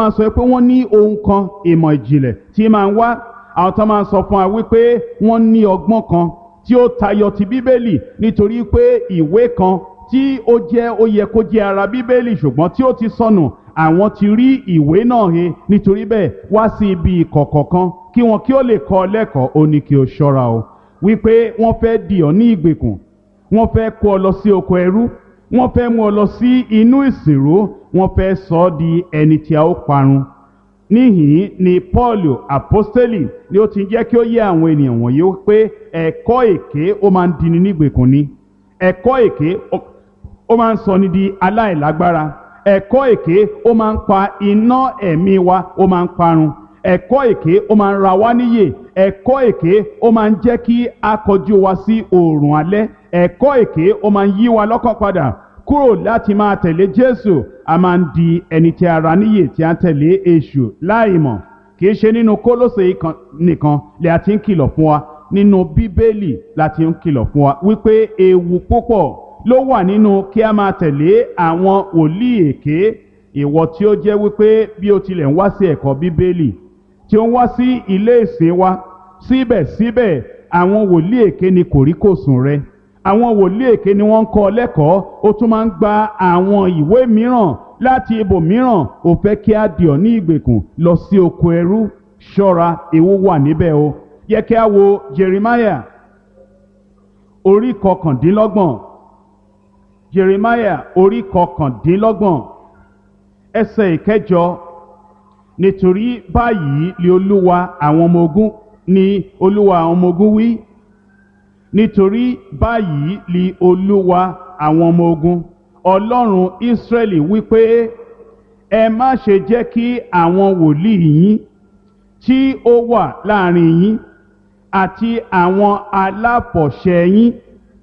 máa sọ pé wọ́n ní ohun kan ìmọ̀ ìjìnlẹ̀ tí máa ń wá, àwọn tó máa sọ fún wa wípé wọ́n ní ọgbọ́n kan tí ó tayọ ti bíbélì nítorí pé ìwé kan tí ó yẹ kó jẹ́ ara bíbélì ṣùgbọ́n tí ó ti sọnù, àwọn ti rí ìwé náà he, nítorí bẹ́ẹ̀ wá sí ibi ìkọ̀kọ̀ kan kí wọn kí ó lè kọ́ ọ lẹ́kọ̀ọ́. Ó ní kí o ṣọ́ra o, wípé wọ́n fẹ́ dì ọ́ ní ìgbèkùn, wọ́n fẹ́ kó ọ lọ sí oko ẹrú, wọ́n fẹ́ mú ọ lọ sí inú ìsìnrú, wọ́n fẹ́ sọ ọ́ di ẹni tí a ó parun. Níhìn ni Pọ́ọ̀lù àpọ́stélì ni ó ti jẹ́ kí ó yé àwọn ènìyàn wọ̀nyí pé ẹ̀kọ́ èké ó máa ń dini nígbèkùn ni. Ẹ̀kọ́ èké ó máa ń sọ ni di aláìlágbára. Ẹ̀kọ́ èké ó máa ń pa iná ẹ̀mí wa, ó máa ń parun. Ẹ̀kọ́ èké ó máa ń ra wá níyè. Ẹ̀kọ́ èké ó máa ń jẹ́ kí a kọjú wa sí oòrùn alẹ́. Ẹ̀kọ́ èké ó máa ń yí wa lọ́kàn padà kúrò láti máa tẹ̀lé Jésù. A máa ń di ẹni tí a ra níyè tí a ń tẹ̀lé èṣù láìmọ̀. Kì í ṣe nínú Kólósè nìkan lè a ti ń kìlọ̀ fún wa, nínú Bíbélì la ti ń kìlọ̀ fún wa wípé ewu púpọ̀ ló wà nínú kí a máa tẹ̀lé àwọn wòlíì èké. Ìwọ tí ó jẹ́ wípé bí o tilẹ̀ ń wá sí ẹ̀kọ́ Bíbélì, tí ó ń wá sí ilé ìsìn wa, síbẹ̀síbẹ̀ àwọn wòlíì èké ni kòríkòsùn rẹ. Àwọn wòlíì èké ni wọ́n ń kọ́ ọ lẹ́kọ̀ọ́. Ó tún máa ń gba àwọn ìwé mìíràn láti ibòmíràn. Ó fẹ́ kí a dì ọ́ ní ìgbèkùn lọ sí oko ẹrú. Ṣọ́ra, ewu wà níbẹ̀ o. Yẹ kí a wo Jeremiah orí kọkàndínlọ́gbọ̀n. Jeremiah orí kọkàndínlọ́gbọ̀n ẹsẹ̀ ìkẹjọ. Nítorí báyìí ni Olúwa àwọn ọmọ ogun wí. Nítorí báyìí ni Olúwa àwọn ọmọ ogun, Ọlọ́run Ísírẹ́lì wípé ẹ má ṣe jẹ́ kí àwọn wòlíì yín tí ó wà láàrin yín àti àwọn aláfọ̀ṣẹ yín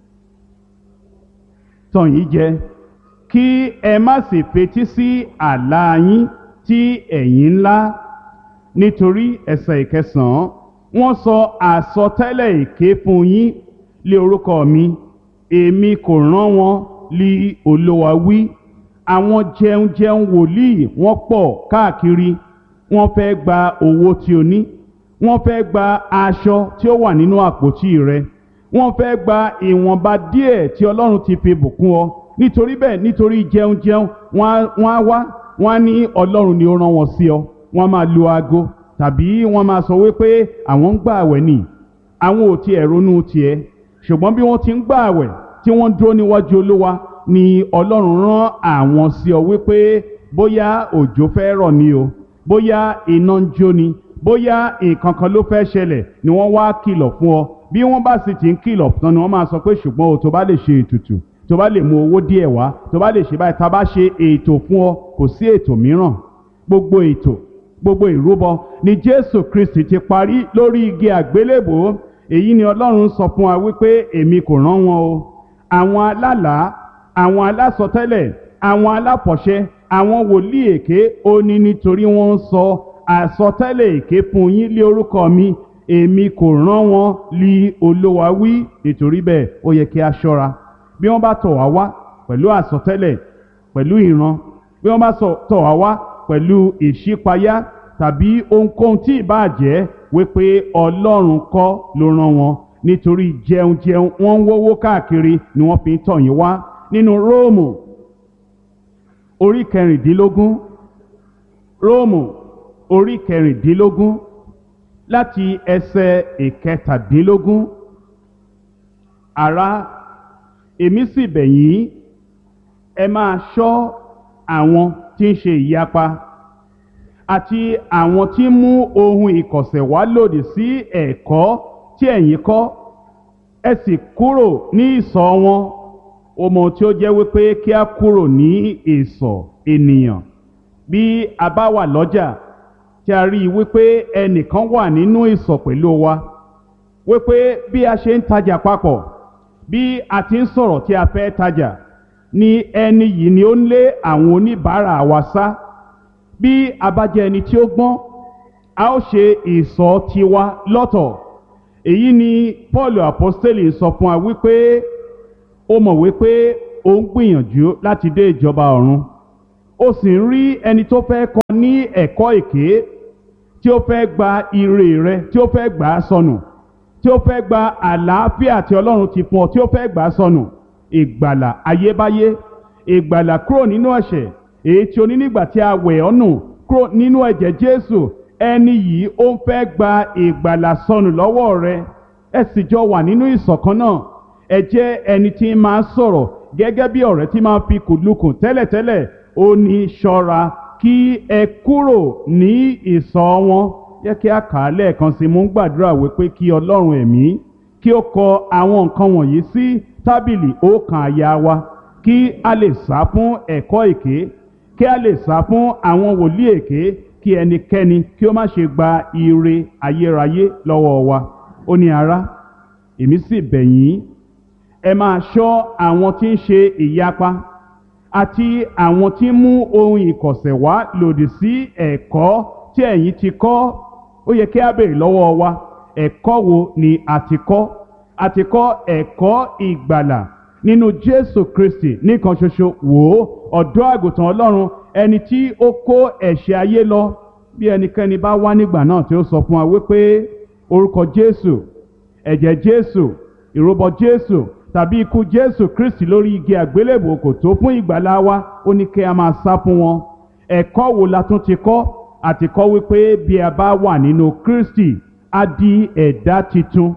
tàn yín jẹ, kí ẹ má sì fetí sí àlá yín tí ẹ̀yin ńlá. Nítorí ẹsẹ̀ ìkẹsàn-án, wọ́n sọ àsọtẹ́lẹ̀ èké fún yín lé orúkọ mi, èmi kò rán wọn lí Olúwa wí. Àwọn jẹunjẹun wòlíì wọ́n pọ̀ káàkiri. Wọ́n fẹ́ gba owó tí o ní, wọ́n fẹ́ gba aṣọ tí ó wà nínú àpótí rẹ, wọ́n fẹ́ gba ìwọ̀nba díẹ̀ tí Ọlọ́run ti fi bùkún ọ. Nítorí bẹ́ẹ̀, nítorí jẹunjẹun wọ́n á ní Ọlọ́run ni ó rán wọn sí ọ. Wọ́n máa lu aago tàbí wọ́n máa sọ wípé àwọn ń gbà àwẹ̀ ni, àwọn ò tiẹ̀ ronú tiẹ̀. Ṣùgbọ́n bí wọ́n ti ń gbà àwẹ̀ tí wọ́n dúró níwájú Olúwa ni Ọlọ́run rán àwọn sí ọ wípé bóyá òjò fẹ́ rọ̀ ni o, bóyá iná ń jó ni, bóyá nǹkan kan ló fẹ́ ṣẹlẹ̀ ni wọ́n wá kìlọ̀ fún ọ. Bí wọ́n bá sì ti ń kìlọ̀ tán ni wọ́n máa sọ pé ṣùgbọ́n o tó bá lè ṣe ètùtù, tó bá lè mú owó díẹ̀ wá, tó bá lè ṣe báyìí, tá a bá ṣe ètò fún ọ, kò sí ètò mìíràn. Gbogbo ìrúbọ ni Jésù Kristi ti parí lórí igi àgbélébùú. Èyí ni Ọlọ́run sọ fún wa wípé èmi kò rán wọn o. Àwọn alálàá, àwọn alásọtẹ́lẹ̀, àwọn aláfọ̀ṣẹ, àwọn wòlíì èké, ó ní nítorí wọ́n ń sọ àsọtẹ́lẹ̀ èké fún yín lé orúkọ mi, èmi kò rán wọn lí Olúwa wí. Nítorí bẹ́ẹ̀ ó yẹ kí a ṣọ́ra. Bí wọ́n bá tọ̀ wá wá pẹ̀lú àsọtẹ́lẹ̀, pẹ̀lú ìran, bí wọ́n bá tọ̀ wá wá pẹ̀lú ìṣípayá tàbí ohunkóhun tí ìbá jẹ́, wípé Ọlọ́run kọ́ ló rán wọn. Nítorí jẹunjẹun wọ́n ń wówó káàkiri ni wọ́n fi ń tọ̀ yín wá. Nínú Róòmù orí kẹrìndínlógún, Róòmù orí kẹrìndínlógún láti ẹsẹ̀ ìkẹtàdínlógún. Ará, èmi sì bẹ̀ yín, ẹ máa ṣọ́ àwọn tí ń ṣe ìyapa àti àwọn tí ń mú ohun ìkọ̀sẹ̀ wá lòdì sí ẹ̀kọ́ tí ẹ̀yin kọ́. Ẹ sì kúrò ní ìsọ̀ wọn. Ó mọ tí ó jẹ́ wípé kí a kúrò ní ìsọ̀ ènìyàn. Bí a bá wà lọ́jà tí a rí wípé ẹnìkan wà nínú ìsọ̀ pẹ̀lú wa, wípé bí a ṣe ń tajà papọ̀, bí a ti ń sọ̀rọ̀ tí a fẹ́ tajà, ni ẹni yìí ni ó ń lé àwọn oníbàárà wa sá. Bí a bá jẹ́ ẹni tí ó gbọ́n, a ó ṣe ìsọ̀ tiwa lọ́tọ̀. Èyí ni Pọ́ọ̀lù àpọ́stélì sọ fún wa wípé ó mọ̀ wípé ó ń gbìyànjú láti dé ìjọba ọ̀run. ó sì ń rí ẹni tó fẹ́ kọ́ ní ẹ̀kọ́ èké, tí ó fẹ́ gba ire rẹ, tí ó fẹ́ gbà á sọnù, tí ó fẹ́ gba àlàáfíà tí Ọlọ́run ti fún ọ, tí ó fẹ́ gbà á sọnù. Ìgbàlà ayébáyé, ìgbàlà kúrò nínú ẹ̀ṣẹ̀ èyí tí o ní nígbà tí a wẹ̀ ọ́ nù kúrò nínú ẹ̀jẹ̀ Jésù, ẹni yìí ó ń fẹ́ gba ìgbàlà sọnù lọ́wọ́ rẹ. Ẹ sì jọ wà nínú ìṣọ̀kan náà. Ẹ jẹ́ ẹni tí máa sọ̀rọ̀ gẹ́gẹ́ bí ọ̀rẹ́ tí máa fi kùlùkùn tẹ́lẹ̀tẹ́lẹ̀. Ó ní ṣọ́ra kí ẹ kúrò ní ìṣọ́ wọn. Jẹ́ kí a kà á lẹ́ẹ̀kan sí. Mo ń gbàdúrà wípé kí Ọlọ́run ẹ̀mí kí ó kọ àwọn nǹkan wọ̀nyí sí tábìlì ọkàn àyà wa, kí a lè sá fún ẹ̀kọ́ èké, kí a lè sá fún àwọn wòlíì èké, kí ẹnikẹ́ni kí ó má ṣe gba ire ayérayé lọ́wọ́ wa. Ó ní ará, èmi sì bẹ̀ yín, ẹ máa ṣọ́ àwọn tí ń ṣe ìyapa àti àwọn tí ń mú ohun ìkọ̀sẹ̀ wá lòdì sí ẹ̀kọ́ tí ẹ̀yin ti kọ́. Ó yẹ kí a béèrè lọ́wọ́ wa, ẹ̀kọ́ wo ni a ti kọ́? A ti kọ́ ẹ̀kọ́ ìgbàlà nínú Jésù Kristi nìkan ṣoṣo. Wò ó, ọ̀dọ́ àgùntàn Ọlọ́run, ẹni tí ó kó ẹ̀ṣẹ̀ ayé lọ. Bí ẹnikẹ́ni bá wá nígbà náà tí ó sọ fún wa wípé orúkọ Jésù, ẹ̀jẹ̀ Jésù, ìrúbọ Jésù tàbí ikú Jésù Kristi lórí igi àgbélébùú kò tó fún ìgbàlà wa, ó ní kí a máa sá fún wọn. Ẹ̀kọ́ wo la tún ti kọ́? A ti kọ́ wípé bí a bá wà nínú Kristi, a di ẹ̀dá titun.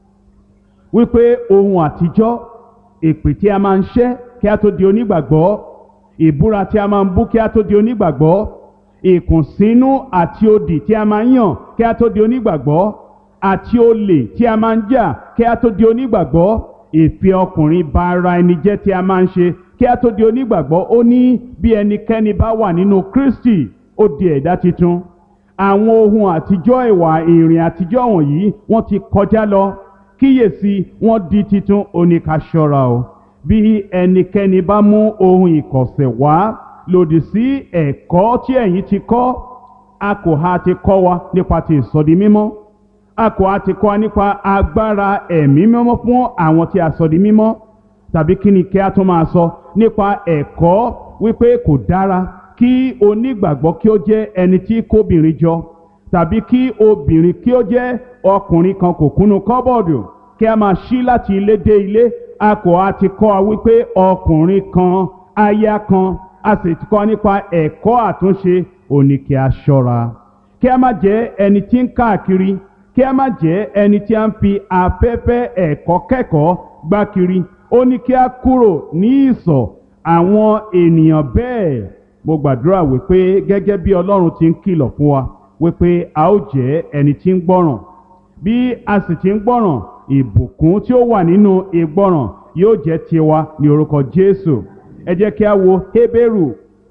Wípé ohun àtijọ́, èpè tí a máa ń ṣẹ́ kí a tó di onígbàgbọ́, ìbúra tí a máa ń bú kí a tó di onígbàgbọ́, ìkùnsínú àti odì tí a máa ń yàn kí a tó di onígbàgbọ́, àti olè tí a máa ń jà kí a tó di onígbàgbọ́, ìfẹ́ ọkùnrin ba ara ẹni jẹ́ tí a máa ń ṣe kí a tó di onígbàgbọ́. Ó ní bí ẹnikẹ́ni bá wà nínú Kristi, ó di ẹ̀dá titun. Àwọn ohun àtijọ́, ìwà ìrìn àtijọ́ wọ̀nyí wọ́n ti kọjá lọ, kíyèsí wọ́n di titun. Ó ní ká ṣọ́ra o. Bí ẹnikẹ́ni bá mú ohun ìkọ̀sẹ̀ wá lòdì sí ẹ̀kọ́ tí ẹ̀yin ti kọ́, a kò ha ti kọ́ wa nípa ti ìsọdi mímọ́, a kò ha ti kọ́ wa nípa agbára ẹ̀mí mímọ́ fún àwọn tí a sọ di mímọ́, tàbí kí ni kí a tún máa sọ nípa ẹ̀kọ́ wípé kò dára kí onígbàgbọ́ kí ó jẹ́ ẹni tí kóbìnrin jọ, tàbí kí obìnrin kí ó jẹ́ ọkùnrin kan kò kúnnú kọ́bọ̀dù kí a máa ṣí láti ilé dé ilé. A kò ha ti kọ́ wa wípé ọkùnrin kan, aya kan, a sì ti kọ́ nípa ẹ̀kọ́ àtúnṣe. Ó ní kí a ṣọ́ra, kí a má jẹ́ ẹni tí ń káàkiri, kí a má jẹ́ ẹni tí a ń fi afẹ́fẹ́ ẹ̀kọ́ kẹ́kọ̀ọ́ gbá kiri. Ó ní kí a kúrò ní ìsọ̀ àwọn ènìyàn bẹ́ẹ̀. Mo gbàdúrà wípé gẹ́gẹ́ bí Ọlọ́run ti ń kìlọ̀ fún wa wípé a ó jẹ́ ẹni tí ń gbọ́ràn. Bí a sì ti ń gbọ́ràn, ìbùkún tí ó wà nínú ìgbọ́ràn yóò jẹ́ tiwa ní orúkọ Jésù. Ẹ jẹ́ kí a wo Hébérù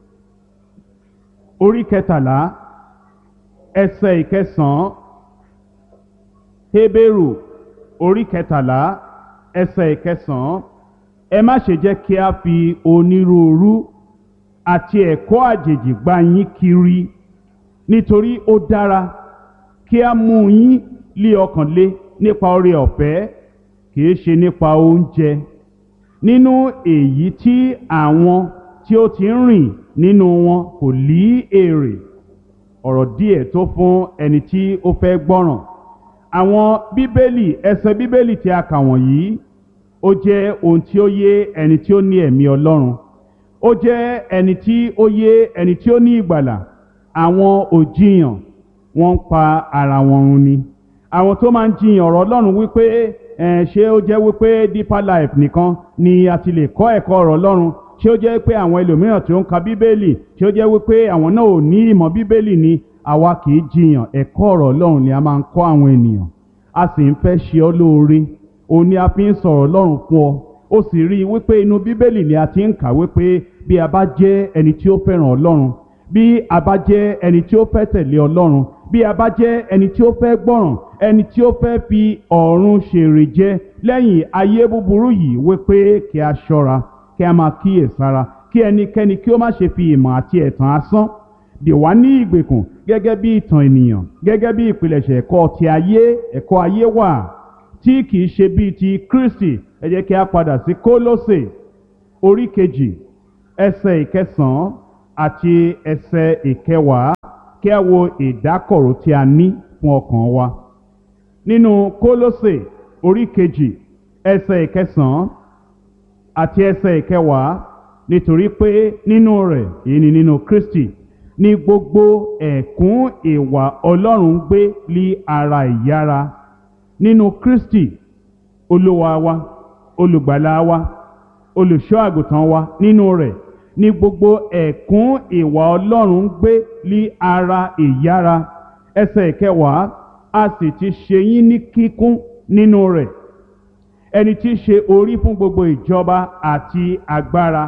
orí 13 ẹsẹ̀ 9. Hébérù orí 13 ẹsẹ̀ 9. Ẹ má ṣe jẹ́ kí a fi onírúurú àti ẹ̀kọ́ àjèjì gbá yín kiri, nítorí ó dára kí a mú yín lé ọkàn le nípa oore ọ̀fẹ́, kìí ṣe nípa oúnjẹ, nínú èyí tí àwọn tí ó ti ń rìn nínú wọn kò lí èrè. Ọ̀rọ̀ díẹ̀ tó fún ẹni tí ó fẹ́ gbọ́ràn. Àwọn bíbélì, ẹsẹ̀ bíbélì tí a kà wọ̀nyí, ó jẹ́ ohun tí ó yé ẹni tí ó ní ẹ̀mí Ọlọ́run. Ó jẹ́ ẹni tí ó yé ẹni tí ó ní ìgbàlà. Àwọn òjìyàn wọ́n ń pa ara wọn run ni. Àwọn tó máa ń jiyàn ọ̀rọ̀ Ọlọ́run wípé ṣé ó jẹ́ wípé Deeper Life nìkan ni a ti lè kọ́ ẹ̀kọ́ ọ̀rọ̀ Ọlọ́run? Ṣé ó jẹ́ pé àwọn ẹlòmíràn tí ó ń ka bíbélì, ṣé ó jẹ́ wípé àwọn náà ò ní ìmọ̀ bíbélì ni? Àwa kì í jiyàn, ẹ̀kọ́ ọ̀rọ̀ Ọlọ́run ni a máa ń kọ́ àwọn ènìyàn. A sì ń fẹ́ ṣe ọ́ lóore, òun ni a fi ń sọ̀rọ̀ Ọlọ́run fún ọ. Ó sì rí i wípé inú bíbélì ni a ti ń kà wípé bí a bá jẹ́ ẹni tí ó fẹ́ràn Ọlọ́run, bí a bá jẹ́ ẹni tí ó fẹ́ tẹ̀lé Ọlọ́run, bí a bá jẹ́ ẹni tí ó fẹ́ gbọ́ràn, ẹni tí ó fẹ́ fi ọ̀run ṣèrè jẹ lẹ́yìn ayé búburú yìí, wípé kí a ṣọ́ra, kí a máa kíyèsára, kí ẹnikẹ́ni kí ó má ṣe fi ìmọ̀ àti ẹ̀tàn asán dè wá ní ìgbèkùn gẹ́gẹ́ bí ìtàn ènìyàn, gẹ́gẹ́ bí ìpilẹ̀ṣẹ̀ ẹ̀kọ́ ti ayé, ẹ̀kọ́ ayé wà tí kìí ṣe bíi ti Kristi. Ẹ jẹ́ kí a padà sí Kólósè orí 2 ẹsẹ̀ 9. àti ẹsẹ̀ ìkẹwàá kí a wo ìdákọ̀ró tí a ní fún ọkàn wa. Nínú Kólósè orí kejì ẹsẹ̀ ìkẹsàn-án àti ẹsẹ̀ ìkẹwàá, nítorí pé nínú rẹ̀, èyí ni nínú Kristi, ní gbogbo ẹ̀kún ìwà Ọlọ́run gbé lí ara ìyára. Nínú Kristi Olúwa wa, olùgbàlà wa, olùṣọ́ àgùntàn wa, nínú rẹ̀ ní gbogbo ẹ̀kún ìwà Ọlọ́run gbé lí ara ìyára. Ẹsẹ̀ ìkẹwàá, a sì ti ṣe yín ní kíkún nínú rẹ̀, ẹni tí í ṣe orí fún gbogbo ìjọba àti agbára.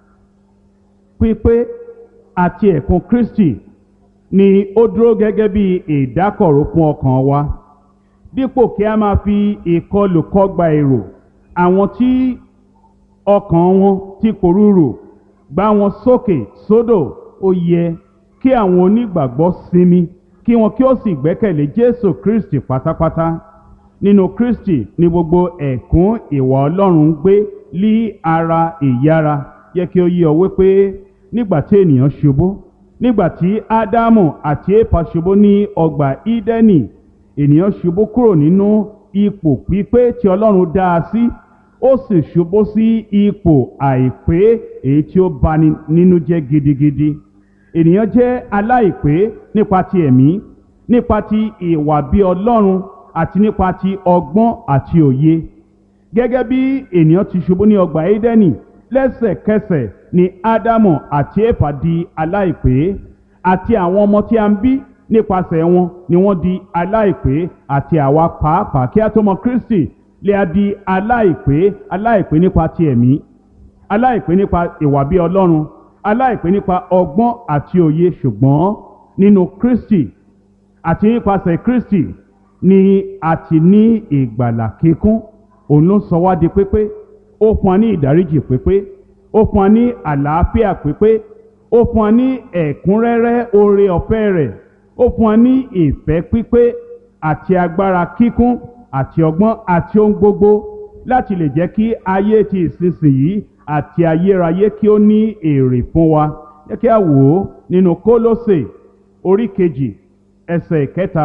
Pípé àti ẹ̀kún Kristi ni ó dúró gẹ́gẹ́ bí ìdákọ̀ró fún ọkàn wa, dípò kí a máa fi ìkọlùkọgba èrò àwọn tí ọkàn wọn ti pòrúurù gbá wọn sókè sódò. Ó yẹ kí àwọn onígbàgbọ́ sinmi, kí wọn kí ó sì gbẹ́kẹ̀lé Jésù Kristi pátápátá. Nínú Kristi ni gbogbo ẹ̀kún ìwà Ọlọ́run gbé lí ara ìyára. Yẹ kí ó yé ọ wípé nígbà tí ènìyàn ṣubú, nígbà tí Ádámù àti Éfà ṣubú ní ọgbà Ídẹ́nì, ènìyàn ṣubú kúrò nínú ipò pípé tí Ọlọ́run dá a sí, ó sì ṣubú sí ipò àìpé, èyí tí ó bani nínú jẹ́ gidigidi. Ènìyàn jẹ́ aláìpé nípa ti ẹ̀mí, nípa ti ìwà bí Ọlọ́run àti nípa ti ọgbọ́n àti òye. Gẹ́gẹ́ bí ènìyàn ti ṣubú ní ọgbà Édẹ́nì, lẹ́sẹ̀kẹsẹ̀ ni Ádámù àti Éfà di aláìpé, àti àwọn ọmọ tí a ń bí nípasẹ̀ wọn ni wọ́n di aláìpé, àti àwa pàápàá kí a tó mọ Kristi lè a di aláìpé nípa ti ẹ̀mí, aláìpé nípa ìwà bí Ọlọ́run, aláìpé nípa ọgbọ́n àti òye. Ṣùgbọ́n nínú Kristi àti nípasẹ̀ Kristi ni a ti ní ìgbàlà kíkún. Òun ló sọ wá di pípé, ó fún wa ní ìdáríjì pípé, ó fún wa ní àlàáfíà pípé, ó fún wa ní ẹ̀kúnrẹ́rẹ́ oore ọ̀fẹ́ rẹ̀, ó fún wa ní ìfẹ́ pípé àti agbára kíkún àti ọgbọ́n àti ohun gbogbo láti lè jẹ́ kí ayé ti ìsinsìnyí àti ayérayé kí ó ní èrè fún wa. Jẹ́ kí a wò ó nínú Kólósè orí kejì ẹsẹ̀ ìkẹta.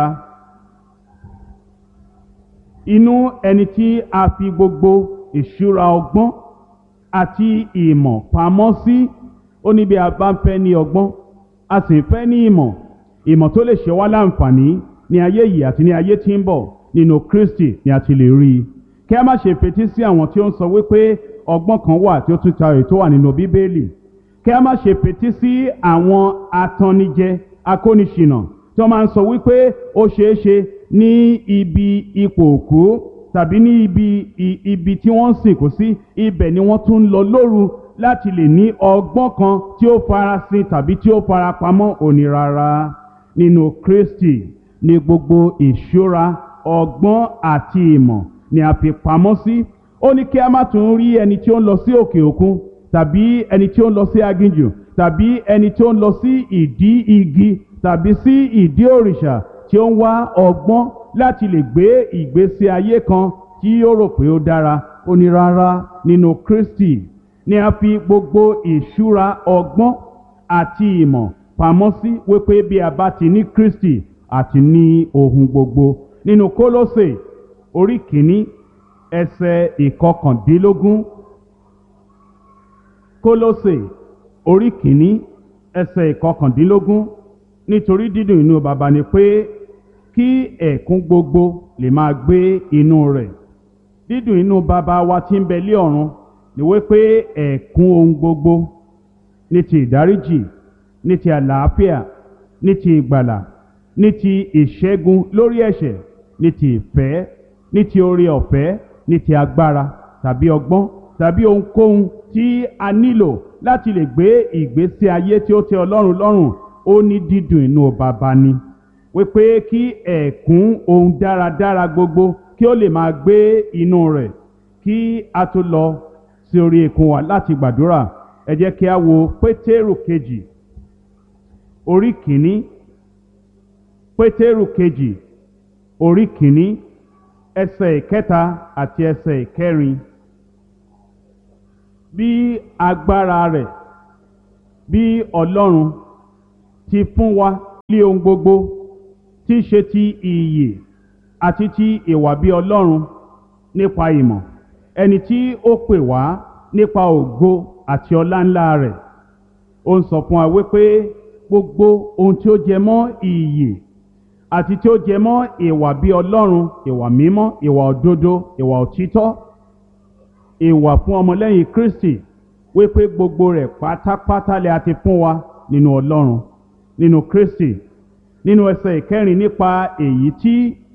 Inú ẹni tí a fi gbogbo ìṣúra ọgbọ́n àti ìmọ̀ pamọ́ sí. Ó ní bí a bá ń fẹ́ ní ọgbọ́n, a sì ń fẹ́ ní ìmọ̀ tó lè ṣe wá láǹfààní ní ayé yìí àti ní ayé tí ń bọ̀, nínú Kristi ni a ti lè rí i. Kí a má ṣe fetí sí àwọn tí ó ń sọ wípé ọgbọ́n kan wà tí ó tún tayọ èyí tó wà nínú Bíbélì. Kí a má ṣe fetí sí àwọn atannijẹ, akóniṣìnà tí wọ́n máa ń sọ wípé ó ṣeé ṣe ní ibi ipò òkú tàbí ní ibi tí wọ́n ń sìnkú sí, ibẹ̀ ni wọ́n tún ń lọ lóru láti lè ní ọgbọ́n kan tí ó farasin tàbí tí ó farapamọ́. Òní rárá, nínú Kristi ni gbogbo ìṣúra ọgbọ́n àti ìmọ̀ ni a fi pamọ́ sí. Ó ní kí a má tún rí ẹni tí ó ń lọ sí òkè òkun, tàbí ẹni tí ó ń lọ sí aginjù, tàbí ẹni tí ó ń lọ sí ìdí igi tàbí sí ìdí òrìṣà, tí ó ń wá ọgbọ́n láti lè gbé ìgbésí ayé kan tí ó rò pé ó dára. Ó ní rárá, nínú Kristi ni a fi gbogbo ìṣúra ọgbọ́n àti ìmọ̀ pamọ́ sí, wípé bí a bá ti ní Kristi àti ní ohun gbogbo. Nínú Kólósè orí kìíní ẹsẹ̀ ìkọkàndínlógún. Kólósè orí kìíní ẹsẹ̀ ìkọkàndínlógún. Nítorí dídùn inú baba ni pé kí ẹ̀kún gbogbo lè máa gbé inú rẹ̀. Dídùn inú baba wa tí ń bẹ lé ọ̀run ni wípé ẹ̀kún ohun gbogbo, ní ti ìdáríjì, ní ti àlàáfíà, ní ti ìgbàlà, ní ti ìṣẹ́gun lórí ẹ̀ṣẹ̀, ní ti ìfẹ́, ní ti oore ọ̀fẹ́, ní ti agbára tàbí ọgbọ́n tàbí ohunkóhun tí a nílò láti lè gbé ìgbésí ayé tí ó tẹ́ Ọlọ́run lọ́rùn. Ó ní dídùn inú baba ni wípé kí ẹ̀kún ohun dáradára gbogbo kí ó lè máa gbé inú rẹ̀. Kí a tó lọ sí orí ikùn wa láti gbàdúrà, ẹ jẹ́ kí a wo Pétérù kejì orí kìíní. Pétérù kejì orí kìíní ẹsẹ̀ ìkẹta àti ẹsẹ̀ ìkẹrin. Bí agbára rẹ̀ bí Ọlọ́run ti fún wa lé ohun gbogbo tí í ṣe ti ìyè àti ti ìwà bí Ọlọ́run nípa ìmọ̀, ẹni tí ó pè wá nípa ògo àti ọlá ńlá rẹ̀. Ó ń sọ fún wa wípé gbogbo ohun tí ó jẹ mọ́ ìyè àti tí ó jẹ mọ́ ìwà bí Ọlọ́run, ìwà mímọ́, ìwà òdodo, ìwà òtítọ́, ìwà fún ọmọlẹ́yìn Kristi, wípé gbogbo rẹ̀ pátápátá lè a ti fún wa nínú Ọlọ́run, nínú Kristi. Nínú ẹsẹ̀ ìkẹrin, nípa èyí tí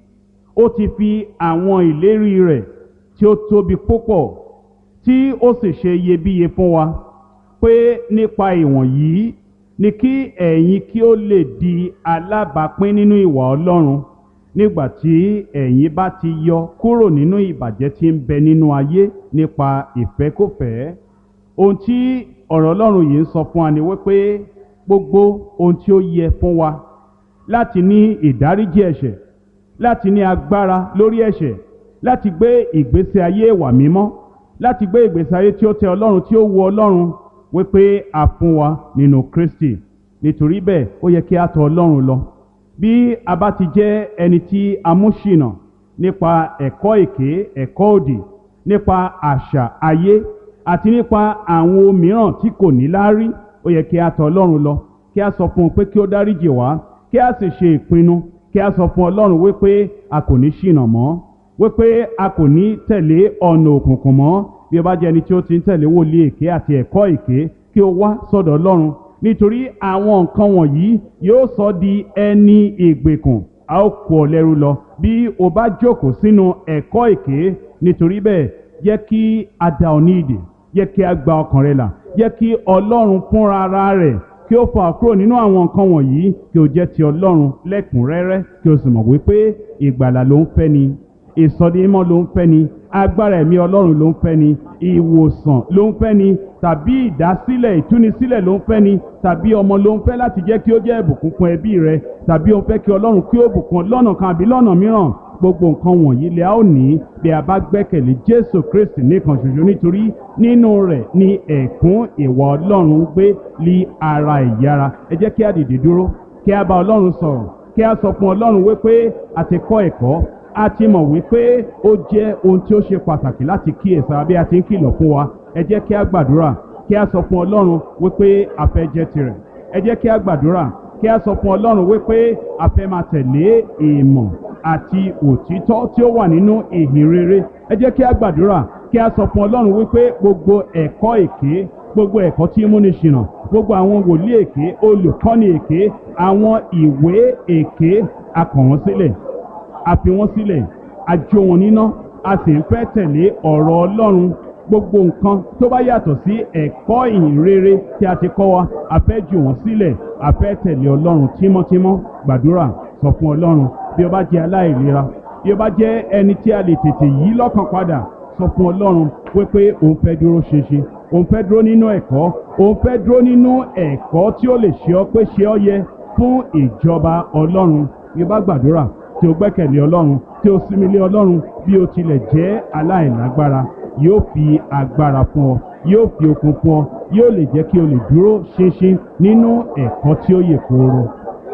ó ti fi àwọn ìlérí rẹ̀ tí ó tóbi púpọ̀ tí ó sì ṣe iyebíye fún wa, pé nípa ìwọ̀nyí ni kí ẹ̀yin kí ó lè di alábàápín nínú ìwà Ọlọ́run, nígbà tí ẹ̀yin bá ti yọ kúrò nínú ìbàjẹ́ tí ń bẹ nínú ayé nípa ìfẹ́kúfẹ̀ẹ́. Ohun tí ọ̀rọ̀ Ọlọ́run yìí ń sọ fún wa ni wípé gbogbo ohun tí ó yẹ fún wa láti ní ìdáríjì ẹ̀ṣẹ̀, láti ní agbára lórí ẹ̀ṣẹ̀, láti gbé ìgbésí ayé ìwà mímọ́, láti gbé ìgbésí ayé tí ó tẹ́ Ọlọ́run, tí ó wu Ọlọ́run, wípé a fún wa nínú Kristi. Nítorí bẹ́ẹ̀ ó yẹ kí a tọ̀ Ọlọ́run lọ. Bí a bá ti jẹ́ ẹni tí a mú ṣìnà nípa ẹ̀kọ́ èké, ẹ̀kọ́ òdì, nípa àṣà ayé àti nípa àwọn ohun mìíràn tí kò ní láárí, ó yẹ kí a tọ̀ Ọlọ́run lọ, kí a sọ fún un pé kí ó dáríjì wá, kí a sì ṣe ìpinnu, kí a sọ fún Ọlọ́run wípé a kò ní ṣìnà mọ́, wípé a kò ní tẹ̀lé ọ̀nà òkùnkùn mọ́. Bí o bá jẹ́ ẹni tí ó ti ń tẹ̀lé wòlíì èké àti ẹ̀kọ́ èké, kí o wá sọ́dọ̀ Ọlọ́run, nítorí àwọn nǹkan wọ̀nyí yóò sọ di ẹni ìgbèkùn, a ó kó ọ lẹ́rú lọ bí o bá jókòó sínú ẹ̀kọ́ èké. Nítorí bẹ́ẹ̀ jẹ́ kí a dá ọ ní ìdè, jẹ́ kí a gba ọkàn rẹ là, jẹ́ kí Ọlọ́run fúnra ara rẹ̀ kí ó fà kúrò nínú àwọn nǹkan wọ̀nyí, kí o jẹ́ ti Ọlọ́run lẹ́kùnrẹ́rẹ́, kí o sì mọ̀ wípé ìgbàlà ló ń fẹ́ ni, ìsọdimímọ́ ló ń fẹ́ ni, agbára ẹ̀mí Ọlọ́run ló ń fẹ́ ni, ìwòsàn ló ń fẹ́ ni, tàbí ìdásílẹ̀, ìtúnisílẹ̀ ló ń fẹ́ ni, tàbí ọmọ ló ń fẹ́ láti jẹ́ kí ó jẹ́ ìbùkún fún ẹbí rẹ, tàbí ó ń fẹ́ kí Ọlọ́run kí ó bùkún lọ́nà kan àbí lọ́nà mìíràn. Gbogbo nǹkan wọ̀nyí lè a ó ní bí a bá gbẹ́kẹ̀lé Jésù Kristi nìkan ṣoṣo, nítorí nínú rẹ̀ ni ẹ̀kún ìwà Ọlọ́run gbé lí ara ìyára. Ẹ jẹ́ kí a dìde dúró, kí a bá Ọlọ́run sọ̀rọ̀, kí a sọ fún Ọlọ́run wípé a ti kọ́ ẹ̀kọ́, a ti mọ̀ wípé ó jẹ́ ohun tí ó ṣe pàtàkì láti kíyèsára bí a ti ń kìlọ̀ fún wa. Ẹ jẹ́ kí a gbàdúrà, kí a sọ fún Ọlọ́run wípé a fẹ́ jẹ́ tirẹ̀. Ẹ jẹ́ kí a gbàdúrà, kí a sọ fún Ọlọ́run wípé a fẹ́ máa tẹ̀lé ìmọ̀ àti òtítọ́ tí ó wà nínú ìhìn rere. Ẹ jẹ́ kí a gbàdúrà, kí a sọ fún Ọlọ́run wípé gbogbo ẹ̀kọ́ èké, gbogbo ẹ̀kọ́ tí ń múni ṣìnà, gbogbo àwọn wòlíì èké, olùkọ́ni èké, àwọn ìwé èké, a kọ̀ wọ́n sílẹ̀, a fi wọ́n sílẹ̀, a jó wọn níná, a sì ń fẹ́ tẹ̀lé ọ̀rọ̀ Ọlọ́run. Gbogbo nǹkan tó bá yàtọ̀ sí ẹ̀kọ́ ìhìn rere tí a ti kọ́ wa, a fẹ́ jù wọ́n sílẹ̀, a fẹ́ tẹ̀lé Ọlọ́run tímọ́tímọ́. Gbàdúrà, sọ fún Ọlọ́run. Bí o bá jẹ́ aláìlera, bí o bá jẹ́ ẹni tí a lè tètè yí lọ́kàn padà, sọ fún Ọlọ́run wípé òun fẹ́ dúró ṣinṣin, òun fẹ́ dúró nínú ẹ̀kọ́, òun fẹ́ dúró nínú ẹ̀kọ́ tí ó lè ṣe ọ́ pé ṣe ọ́ yẹ fún ìjọba Ọlọ́run. Bí o bá gbàdúrà tí o gbẹ́kẹ̀lé Ọlọ́run, tí o sinmi lé Ọlọ́run, bí o tilẹ̀ jẹ́ aláìlágbára, yóò fi agbára fún ọ, yóò fi okun fún ọ, yóò lè jẹ́ kí o lè dúró ṣinṣin nínú ẹ̀kọ́ tí ó yè kooro.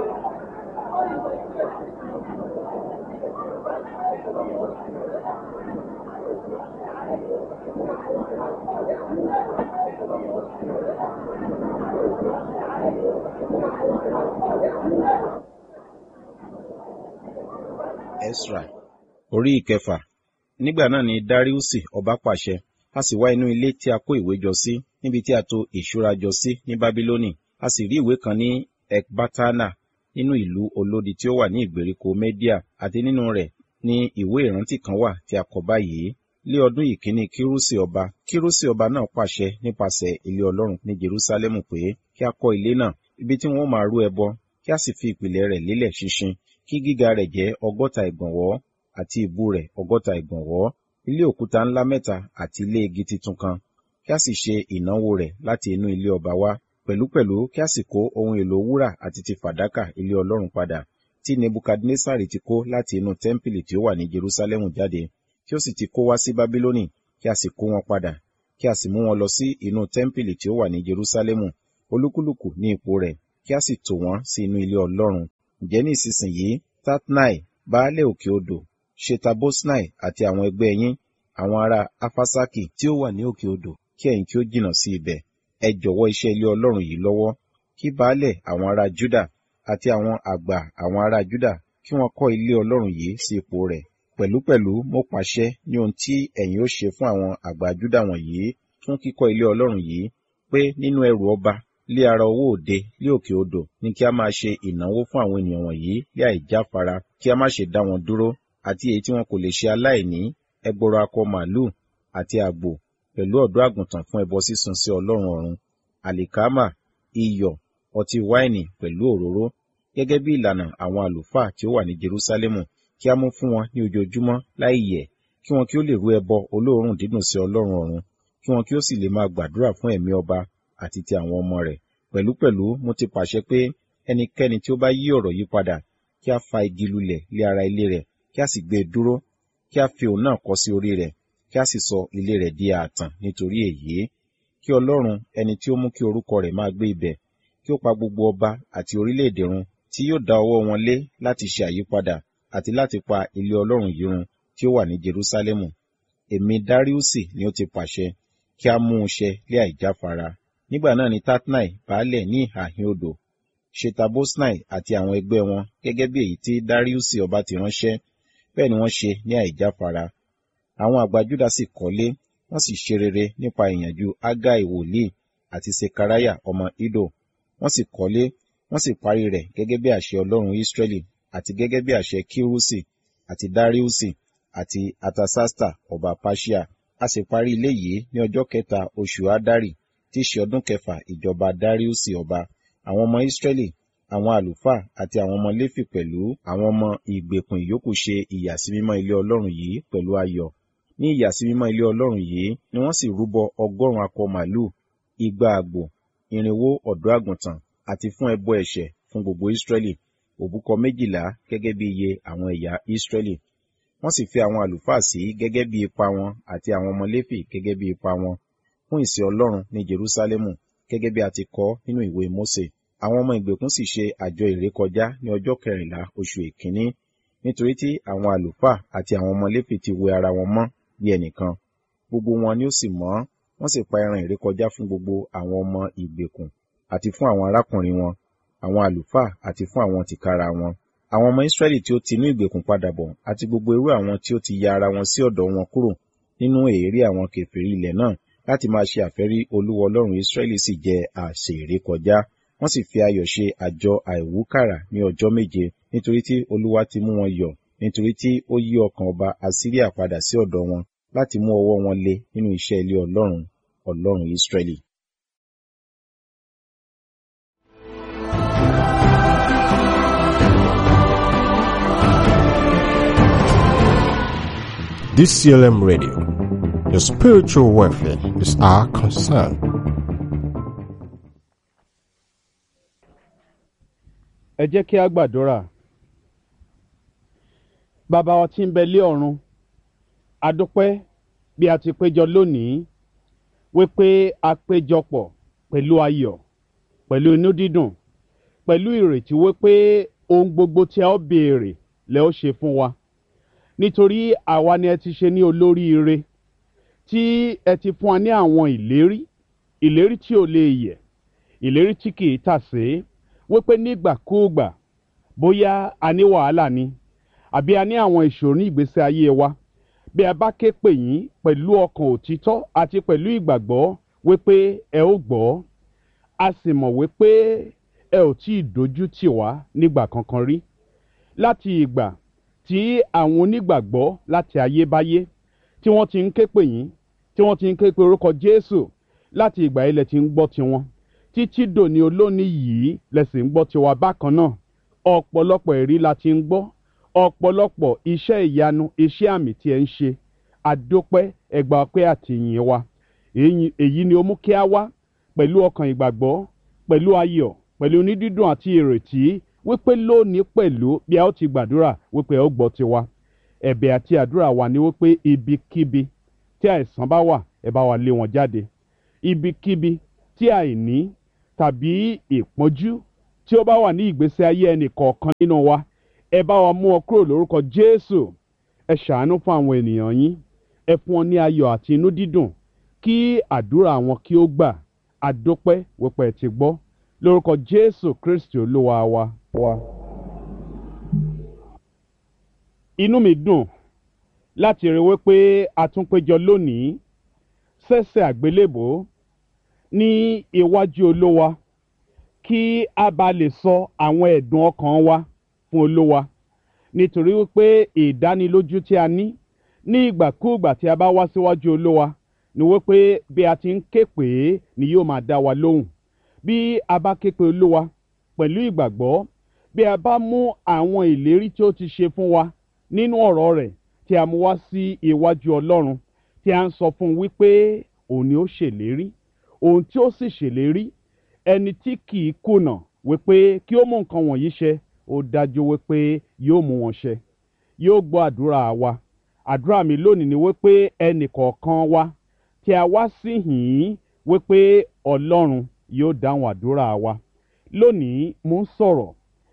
Esra orí ìkẹfà. Nígbà náà ni Dariusi ọba pàṣẹ, a sì wá inú ilé tí a kó ìwé jọ sí, níbi tí a tò ìṣúra jọ sí ní Bábílónì. A sì rí ìwé kan ní Ekbatana nínú ìlú olódi tí ó wà ní ìgbèríko Media, àti nínú rẹ̀ ni ìwé ìrántí kan wà tí a kọ báyìí: lé ọdún ìkíní Kírúsì ọba náà pàṣẹ nípasẹ̀ ilé Ọlọ́run ní Jerúsálẹ́mù pé kí a kọ́ ilé náà, ibi tí wọ́n máa rú ẹbọ, kí a sì fi ìpìlẹ̀ rẹ̀ lélẹ̀ ṣinṣin, kí gíga rẹ̀ jẹ́ 60 ìgbọ̀nwọ́ àti ìbú rẹ̀ 60 ìgbọ̀nwọ́, ilé òkúta ńlá 3 àti ilé igi titun kan, kí a sì ṣe ìnáwó rẹ̀ láti inú ilé ọba wá. Pẹ̀lúpẹ̀lú kí a sì kó ohun èlò wúrà àti ti fàdákà ilé Ọlọ́run padà, tí Nebukadnesari ti kó láti inú tẹ́ḿpìlì tí ó wà ní Jerúsálẹ́mù jáde, tí ó sì ti kó wá sí Bábílónì, kí a sì kó wọn padà, kí a sì mú wọn lọ sí inú tẹ́ḿpìlì tí ó wà ní Jerúsálẹ́mù, olúkúlùkù ní ipò rẹ̀, kí a sì tò wọ́n sí inú ilé Ọlọ́run. Ǹjẹ́ ní ìsinsìnyí, Tatnai, baálé òkè odò, Ṣetabosnai àti àwọn ẹgbẹ́ yín, àwọn ará Afasaki tí ó wà ní òkè odò, kí ẹ̀yin kí ó jìnnà sí ibẹ̀. Ẹ jọ̀wọ́ iṣẹ́ ilé Ọlọ́run yìí lọ́wọ́, kí baálẹ̀ àwọn ará Júdà àti àwọn àgbà àwọn ará Júdà kí wọ́n kọ́ ilé Ọlọ́run yìí sí ipò rẹ̀. Pẹ̀lúpẹ̀lú mo pàṣẹ ní ohun tí ẹ̀yin ó ṣe fún àwọn àgbà Júdà wọ̀nyí fún kíkọ́ ilé Ọlọ́run yìí, pé nínú ẹrù ọba lé ara owó òde lé òkè odò ní kí a máa ṣe ìnáwó fún àwọn ènìyàn wọ̀nyí lé àìjáfara, kí a má ṣe dá wọn dúró, àti èyí tí wọn kò lè ṣe aláìní, ẹgbọrọ akọ màlúù àti àgbò, pẹ̀lú ọ̀dọ́ àgùntàn fún ẹbọ sísun sí Ọlọ́run ọ̀run, àlìkámà, iyọ̀, ọtí wáìnì pẹ̀lú òróró, gẹ́gẹ́ bí ìlànà àwọn àlùfáà tí ó wà ní Jerúsálẹ́mù, kí a mú fún wọn ní ojoojúmọ́ láì yẹ̀, kí wọn kí ó lè rú ẹbọ olóòórùn dídùn sí Ọlọ́run ọ̀run, kí wọn kí ó sì lè máa gbàdúrà fún ẹ̀mí ọba àti ti àwọn ọmọ rẹ̀. Pẹ̀lúpẹ̀lú mo ti pàṣẹ pé ẹnikẹ́ni tí ó bá yí ọ̀rọ̀ yìí padà, kí a fa igi lulẹ̀ lé ara ilé rẹ̀, kí a sì gbé e dúró, kí a fi òun náà kọ́ sí orí rẹ̀, kí a sì sọ ilé rẹ̀ di ààtàn nítorí èyí. Kí Ọlọ́run, ẹni tí ó mú kí orúkọ rẹ̀ máa gbé ibẹ̀, kí ó pa gbogbo ọba àti orílẹ̀-èdè run tí yóò dá ọwọ́ wọn lé láti ṣe àyípadà àti láti pa ilé Ọlọ́run yìí run tí ó wà ní Jerúsálẹ́mù. Èmi Dáríùsì ni ó ti pàṣẹ, kí a mú un ṣẹ lé àìjáfara. Nígbà náà ni Tatnai, baálẹ̀ ní ìhà ìhín odò, Ṣetabosnai àti àwọn ẹgbẹ́ wọn, gẹ́gẹ́ bí èyí tí Dáríùsì ọba ti ránṣẹ́, bẹ́ẹ̀ ni wọ́n ṣe ní àìjáfara. Àwọn àgbà Júdà sì kọ́lé, wọ́n sì ṣe rere nípa ìyànjú Hagai wòlíì àti Sekariah ọmọ Iddo. Wọ́n sì kọ́lé, wọ́n sì parí rẹ̀ gẹ́gẹ́ bí àṣẹ Ọlọ́run Israẹli, àti gẹ́gẹ́ bí àṣẹ Kirusi àti Dáríùsì àti Artasasta ọba Persia. A sì parí ilé yìí ní ọjọ́ kẹta oṣù Adari, tí í ṣe ọdún kẹfà ìjọba Dáríùsì ọba. Àwọn ọmọ Israẹli, àwọn àlùfáà àti àwọn ọmọ Léfì pẹ̀lú àwọn ọmọ ìgbèkùn ìyókù ṣe ìyàsímímọ́ ilé Ọlọ́run yìí pẹ̀lú ayọ̀. Ní ìyàsímímọ́ ilé Ọlọ́run yìí ni wọ́n sì rúbọ 100 akọ màlúù, 200 àgbò, 400 ọ̀dọ́ àgùntàn, àti fún ẹbọ ẹ̀ṣẹ̀ fún gbogbo Israẹli, òbúkọ 12 gẹ́gẹ́ bí iye àwọn ẹ̀yà Israẹli. Wọ́n sì fi àwọn àlùfáà sí gẹ́gẹ́ bí ipa wọn àti àwọn ọmọ Léfì gẹ́gẹ́ bí ipa wọn fún ìsìn Ọlọ́run ní Jerúsálẹ́mù, gẹ́gẹ́ bí a ti kọ nínú ìwé Mósè. Àwọn ọmọ ìgbèkùn sì ṣe àjọ ìrékọjá ní ọjọ́ 14 oṣù èkínní, nítorí tí àwọn àlùfáà àti àwọn ọmọ Léfì ti wẹ ara wọn mọ́ bí ẹnìkan. Gbogbo wọn ni ó sì mọ́, wọ́n sì pa ẹran ìrékọjá fún gbogbo àwọn ọmọ ìgbèkùn àti fún àwọn arákùnrin wọn, àwọn àlùfáà àti fún àwọn tìkára wọn. Àwọn ọmọ Israẹli tí ó ti inú ìgbèkùn padà bọ̀, àti gbogbo irú àwọn tí ó ti ya ara wọn sí ọ̀dọ̀ wọn kúrò nínú èérí àwọn kèfèrí ilẹ̀ náà láti máa ṣe àfẹ́rí Olúwa Ọlọ́run Israẹli sì jẹ àsè ìrékọjá. Wọ́n sì fi ayọ̀ ṣe àjọ àìwúkàrà ní ọjọ́ 7, nítorí tí Olúwa ti mú wọn yọ̀, nítorí tí ó yí ọkàn ọba Asiria padà sí ọ̀dọ̀ wọn láti mú ọwọ́ wọn lé nínú iṣẹ́ ilé Ọlọ́run, Ọlọ́run Israẹli. DCLM Radio. Your spiritual welfare is our concern. Ẹ jẹ́ kí a gbàdúrà. Bàbá wa tí ń bẹ lé ọ̀run, a dúpẹ́ bí a ti péjọ lónìí, wípé a péjọpọ̀ pẹ̀lú ayọ̀, pẹ̀lú inú dídùn, pẹ̀lú ìrètí wípé ohun gbogbo tí a ó béèrè lẹ ó ṣe fún wa. Nítorí àwa ni ẹ ti ṣe ní olóríire, tí ẹ ti fún wa ní àwọn ìlérí tí ò lè yẹ̀, ìlérí tí kì í tàsé, wípé nígbàkúùgbà bóyá a ní wàhálà ni àbí a ní àwọn ìṣòro ní ìgbésí ayé wa, bí a bá ké pè yín pẹ̀lú ọkàn òtítọ́ àti pẹ̀lú ìgbàgbọ́ wípé ẹ ó gbọ́, a sì mọ̀ wípé ẹ ò tí ì dojú tì wá nígbà kankan rí. Láti ìgbà tí àwọn onígbàgbọ́ láti ayébáyé tí wọ́n ti ń ké pè yín, tí wọ́n ti ń ké pe orúkọ Jésù, láti ìgbà ilẹ̀ ti ń gbọ́ tiwọn, títí dòní olónìí yìí lẹ̀sìn ń gbọ́ tiwa bákan náà. Ọ̀pọ̀lọpọ̀ ẹ̀rí la ti ń gbọ́, ọ̀pọ̀lọpọ̀ iṣẹ́ ìyanu, iṣẹ́ àmì tí ẹ ń ṣe. Àdópẹ́, ẹ gbà ọpẹ́ àti ìyìn wa. Èyí ni ó mú kí a wá pẹ̀lú ọkàn ìgbàgbọ́, pẹ̀lú ayọ̀, pẹ̀lú onídídùn àti ìrètí wípé lónìí pẹ̀lú bí a ó ti gbàdúrà wípé ẹ ó gbọ́ tiwa. Ẹ̀bẹ̀ àti àdúrà wa ni wípé ibikíbi tí àìsàn bá wà, ẹ bá wa lé wọn jáde. Ibikíbi tí àìní, tàbí ìpọ́njú tí ó bá wà ní ìgbésí ayé ẹnì kọ̀ọ̀kan nínú wa, ẹ bá wa mú ọ kúrò lórúkọ Jésù. Ẹ ṣàánú fún àwọn ènìyàn yín, ẹ fún wọn ní ayọ̀ àti inú dídùn, kí àdúrà wọn kí ó gbà. Adúpẹ́ wípé ẹ ti gbọ́, lórúkọ Jésù Kristi Olúwa wa. Inú mi dùn láti rí wípé a tún péjọ lónìí sẹ́sẹ̀ àgbélébò ní iwájú Olúwa, kí a bá lè sọ àwọn ẹ̀dùn ọkàn wa fún Olúwa, nítorí wípé ìdánilójú tí a ní ìgbàkúùgbà tí a bá wá síwájú Olúwa ni wípé bí a ti ń ké pè é ni yóò máa dá wa lóhùn. Bí a bá ké pe Olúwa pẹ̀lú ìgbàgbọ́, bí a bá mú àwọn ìlérí tí ó ti ṣe fún wa nínú ọ̀rọ̀ rẹ̀ tí a mú wá sí iwájú Ọlọ́run, tí a ń sọ fún un wípé òun ni ó ṣèlérí, òun tí ó sì ṣèlérí, ẹni tí kì í kùnà wípé kí ó mú nǹkan wọ̀nyí ṣẹ, ó dájú wípé yóò mú wọn ṣẹ, yóò gbọ́ àdúrà wa. Àdúrà mi lónìí ni wípé ẹnì kọ̀ọ̀kan wa tí a wá sí hìn wípé Ọlọ́run yóò dáhùn àdúrà wa. Lónìí mo ń sọ̀rọ̀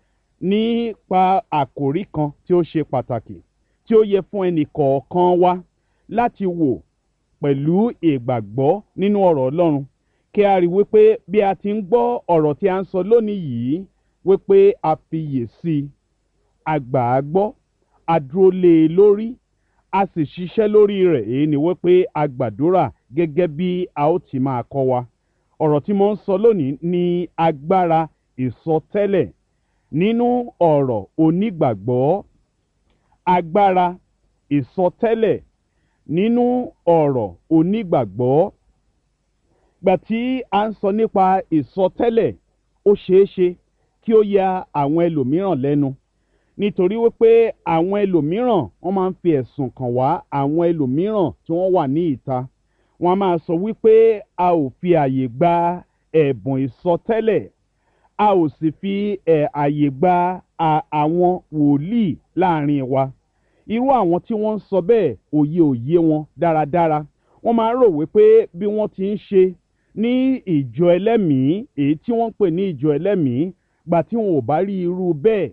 nípa àkòrí kan tí ó ṣe pàtàkì, tí ó yẹ fún ẹnì kọ̀ọ̀kan wa láti wò pẹ̀lú ìgbàgbọ́ nínú ọ̀rọ̀ Ọlọ́run, kí a rí wípé bí a ti ń gbọ́ ọ̀rọ̀ tí a ń sọ lónìí yìí, wípé a fiyè sí i, a gbà á gbọ́, a dúró lé e lórí, a sì ṣiṣẹ́ lórí rẹ̀. Èyí ni wípé a gbàdúrà gẹ́gẹ́ bí a ó ti máa kọ́ wa. Ọ̀rọ̀ tí mo ń sọ lónìí ni agbára ìsọtẹ́lẹ̀ nínú ọ̀rọ̀ onígbàgbọ́. Agbára ìsọtẹ́lẹ̀ nínú ọ̀rọ̀ onígbàgbọ́. Gbà tí a ń sọ nípa ìsọtẹ́lẹ̀, ó ṣeé ṣe kí ó ya àwọn ẹlòmíràn lẹ́nu, nítorí wípé àwọn ẹlòmíràn wọ́n máa ń fi ẹ̀sùn kàn wá àwọn ẹlòmíràn tí wọ́n wà ní ìta. Wọ́n á máa sọ wípé a ò fi àyè gba ẹ̀bùn ìsọtẹ́lẹ̀, a ò sì fi àyè gba àwọn wòlíì láàrin wa. Irú àwọn tí wọ́n ń sọ bẹ́ẹ̀, òye wọn dáradára. Wọ́n máa ń rò wípé bí wọ́n ti ń ṣe ní ìjọ ẹlẹ́mìí, èyí tí wọ́n ń pè ní ìjọ ẹlẹ́mìí, gbà tí wọn ò bá rí irú bẹ́ẹ̀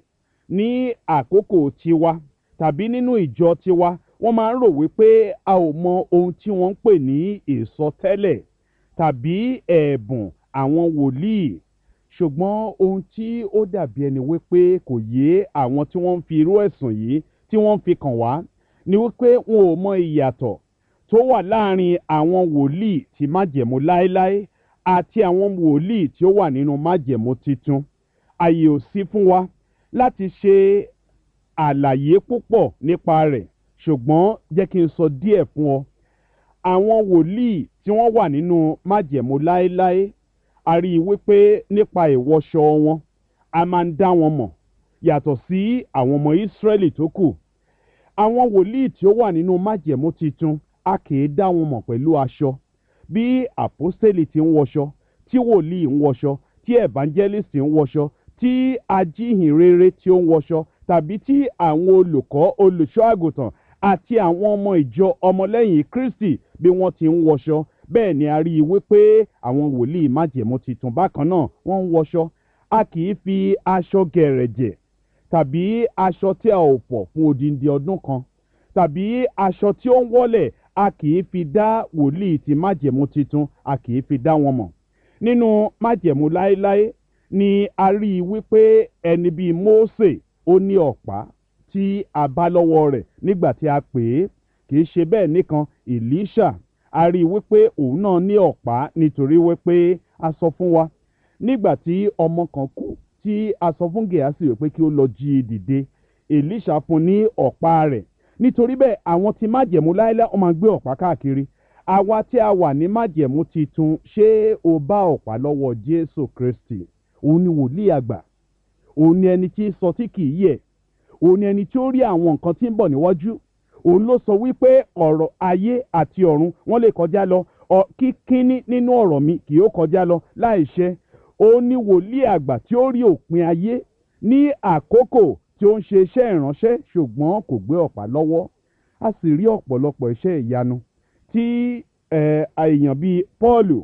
ní àkókò tiwa tàbí nínú ìjọ tiwa, wọ́n máa ń rò wípé a ò mọ ohun tí wọ́n ń pè ní ìsọtẹ́lẹ̀ tàbí ẹ̀bùn àwọn wòlíì. Ṣùgbọ́n ohun tí ó dàbí ẹni wípé kò yé àwọn tí wọ́n ń fi irú ẹ̀sùn yìí tí wọ́n ń fi kàn wá ni wípé wọn ò mọ ìyàtọ̀ tó wà láàrin àwọn wòlíì ti májẹ̀mú láéláé àti àwọn wòlíì tí ó wà nínú májẹ̀mú titun. Àyè ò sí fún wa láti ṣe àlàyé púpọ̀ nípa rẹ̀, ṣùgbọ́n jẹ́ kí n sọ díẹ̀ fún ọ. Àwọn wòlíì tí wọ́n wà nínú májẹ̀mú láéláé, a rí i wípé nípa ìwọṣọ wọn, a máa ń dá wọn mọ̀ yàtọ̀ sí àwọn ọmọ Ísírẹ́lì tó kù. Àwọn wòlíì tí ó wà nínú májẹ̀mú titun, a kì í dá wọn mọ̀ pẹ̀lú aṣọ. Bí àpọ́stélì ti ń wọṣọ, tí wòlíì ń wọṣọ, tí evangelist ń wọṣọ, tí ajíhìnrere tí ó ń wọṣọ, tàbí tí àwọn olùkọ́, olùṣọ́ àgùntàn àti àwọn ọmọ ìjọ ọmọlẹ́yìn Kristi bí wọ́n ti ń wọṣọ, bẹ́ẹ̀ ni a rí i wípé àwọn wòlíì májẹ̀mú titun bákan náà wọ́n ń wọṣọ. A kì í fi aṣọ gẹ̀rẹ̀jẹ̀ tàbí aṣọ tí a ò fọ̀ fún odindi ọdún kan tàbí aṣọ tí ó ń wọ́lẹ̀, a kì í fi dá wòlíì ti májẹ̀mú titun, a kì í fi dá wọn mọ̀. Nínú májẹ̀mú láéláé ni a rí i wípé ẹni bíi Mósè, ó ní ọ̀pá tí a bá lọ́wọ́ rẹ̀ nígbà tí a pè é. Kì í ṣe bẹ́ẹ̀ nìkan, Èlíṣà, a rí i wípé òun náà ní ọ̀pá, nítorí wípé a sọ fún wa nígbà tí ọmọ kan kú, tí a sọ fún Gèhásì wípé kí ó lọ jí i dìde, Èlíṣà fún ní ọ̀pá rẹ̀. Nítorí bẹ́ẹ̀ àwọn tí májẹ̀mú láéláé wọ́n máa gbé ọ̀pá káàkiri. Àwa tí a wà ní májẹ̀mú titun, ṣé o bá ọ̀pá lọ́wọ́ Jésù Kristi? Òun ni wòlíì àgbà, òun ni ẹni tí sọ tí kì í yẹ̀, òun ni ẹni tí ó rí àwọn nǹkan tí ń bọ̀ níwájú. Òun ló sọ wípé ọ̀rọ̀ ayé àti ọ̀run wọ́n lè kọjá lọ, kíkíní nínú ọ̀rọ̀ mi kì yóò kọjá lọ láìṣẹ. Òun ni wòlíì àgbà tí ó rí òpin ayé ní àkókò tí ó ń ṣe iṣẹ́ ìránṣẹ́, ṣùgbọ́n kò gbé ọ̀pá lọ́wọ́. A sì rí ọ̀pọ̀lọpọ̀ iṣẹ́ ìyanu tí èèyàn bíi Pọ́ọ̀lù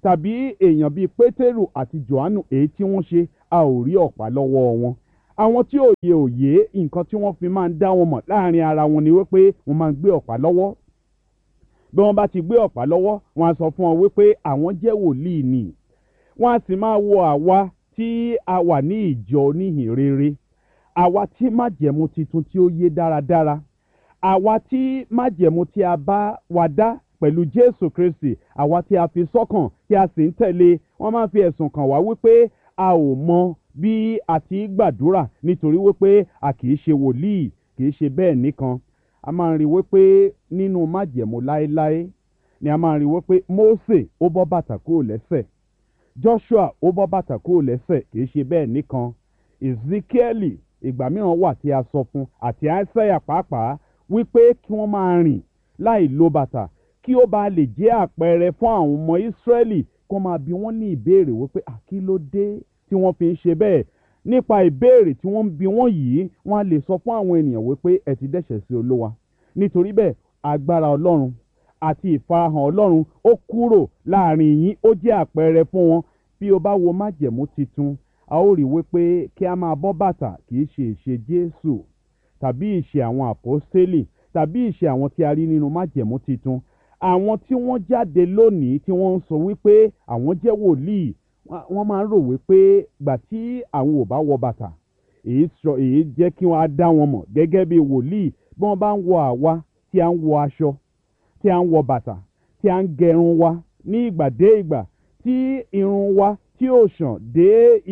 tàbí èèyàn bíi pétérù àti jòhánù èyí tí wọ́n ṣe a ò rí ọ̀pá lọ́wọ́ wọn. Àwọn tí òye nǹkan tí wọ́n fi máa ń dá wọn mọ̀ láàrin ara wọn ni wípé wọ́n máa ń gbé ọ̀pá lọ́wọ́. Bí wọ́n bá ti gbé ọ̀pá lọ́wọ́ wọ́n á sọ fún wọn wípé àwọn jẹ́ wòlíì ni. Wọ́n á sì máa wo àwa tí a wà ní ìjọ oníhìn rere, àwa tí májẹ̀mú titun tí ó yé dáradára, àwa tí májẹ̀mú tí a bá wa dá pẹ̀lú Jésù Kristi, àwa tí a fi sọ́kàn tí a sì ń tẹ̀lé. Wọ́n máa ń fi ẹ̀sùn kàn wá wípé a ò mọ bí a ti gbàdúrà nítorí wípé a kì í ṣe wòlíì. Kì í ṣe bẹ́ẹ̀ nìkan. A máa ń rí wípé nínú májẹ̀mú láéláé ni a máa ń rí wípé Mósè ó bọ́ bàtà kúrò lẹ́sẹ̀, Joshua ó bọ́ bàtà kúrò lẹ́sẹ̀. Kì í ṣe bẹ́ẹ̀ nìkan. Ezekiel ìgbà mìíràn wà tí a sọ fún, àti Aísáyà pàápàá, wípé kí wọ́n máa rìn láì lo bàtà kí ó bá lè jẹ́ àpẹẹrẹ fún àwọn ọmọ Ísírẹ́lì kó máa bi wọ́n ní ìbéèrè wípé kí ló dé tí wọ́n fi ń ṣe bẹ́ẹ̀. Nípa ìbéèrè tí wọ́n ń bi wọ́n yìí, wọ́n á lè sọ fún àwọn ènìyàn wípé ẹ ti dẹ́ṣẹ̀ sí Olúwa. Nítorí bẹ́ẹ̀ agbára Ọlọ́run àti ìfarahàn Ọlọ́run ó kúrò láàrin yín, ó jẹ́ àpẹẹrẹ fún wọn. Bí o bá wo májẹ̀mú titun, a ó rí wípé kí a máa bọ́ bàtà kì í ṣe ìṣe Jésù tàbí ìṣe àwọn àpọ́stélì tàbí ìṣe àwọn tí a rí nínú májẹ̀mú titun. Àwọn tí wọ́n jáde lónìí tí wọ́n ń sọ wípé àwọn jẹ́ wòlíì, wọ́n máa ń rò wípé gbà tí àwọn ò bá wọ bàtà èyí jẹ́ kí wọ́n á dá wọn mọ̀ gẹ́gẹ́ bí wòlíì. Bí wọ́n bá ń wọ àwa tí a ń wọ aṣọ, tí a ń wọ bàtà, tí a ń gẹrun wa ní ìgbà dé ìgbà, tí irun wa tí ó ṣàn dé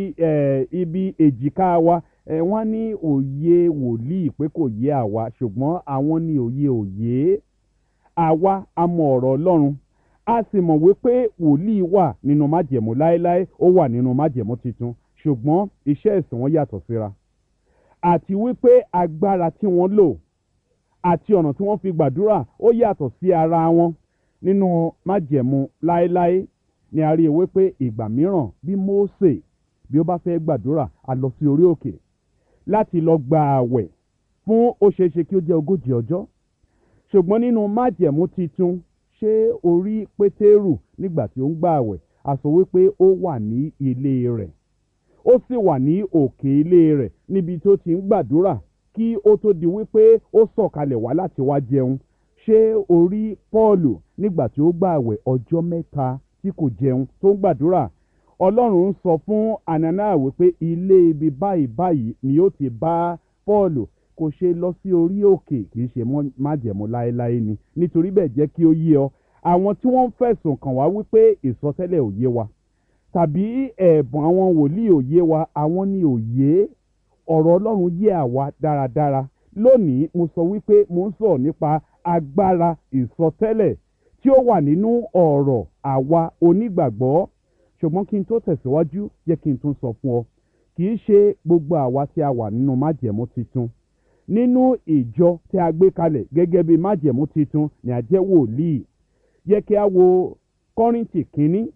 ibi èjìká wa, wọ́n ní òye wòlíì pé kò yé àwa, ṣùgbọ́n àwọn ní òye. Àwa a mọ ọ̀rọ̀ Ọlọ́run, a sì mọ̀ wípé wòlíì wà nínú májẹ̀mú láéláé, ó wà nínú májẹ̀mú titun, ṣùgbọ́n iṣẹ́ ìsìn wọn yàtọ̀ síra. Àti wípé agbára tí wọ́n lò àti ọ̀nà tí wọ́n fi gbàdúrà ó yàtọ̀ sí ara wọn. Nínú májẹ̀mú láéláé ni a rí i wípé ìgbà mìíràn bí Mósè bí ó bá fẹ́ gbàdúrà a lọ sí orí òkè láti lọ gba àwẹ̀ fún ó ṣeéṣe kí ó jẹ́ 40 ọjọ́. Ṣùgbọ́n nínú májẹ̀mú titun, ṣé orí Pétérù nígbà tí ó ń gba àwẹ̀, a sọ wípé ó wà ní ilé rẹ̀, ó sì wà ní òkè ilé rẹ̀ níbi tó ti ń gbàdúrà kí ó tó di wípé ó sọ̀kalẹ̀ wá láti wá jẹun. Ṣé orí Pọ́ọ̀lù nígbà tí ó gba àwẹ̀ ọjọ́ 3 tí kò jẹun tó ń gbàdúrà? Ọlọ́run ń sọ fún Anania wípé ilé ibi báyìí ni ó ti bá Pọ́ọ̀lù. Kò ṣe lọ sí orí òkè, kì í ṣe májẹ̀mú láéláé ni. Nítorí bẹ́ẹ̀ jẹ́ kí ó yé ọ, àwọn tí wọ́n ń fẹ̀sùn kàn wá wípé ìsọtẹ́lẹ̀ ò yé wa tàbí ẹ̀bùn àwọn wòlíì ò yé wa, àwọn ni ò yé. Ọ̀rọ̀ Ọlọ́run yé àwa dáradára. Lónìí mo sọ wípé mo ń sọ̀rọ̀ nípa agbára ìsọtẹ́lẹ̀ tí ó wà nínú ọ̀rọ̀ àwa onígbàgbọ́. Ṣùgbọ́n kí n tó tẹ̀síwájú, jẹ́ kí n tún sọ fún ọ, kì í ṣe gbogbo àwa tí a wà nínú májẹ̀mú titun nínú ìjọ tí a gbé kalẹ̀ gẹ́gẹ́ bí májẹ̀mú titun ni a jẹ́ wòlíì. Jẹ́ kí a wo Kọ́ríńtì kínní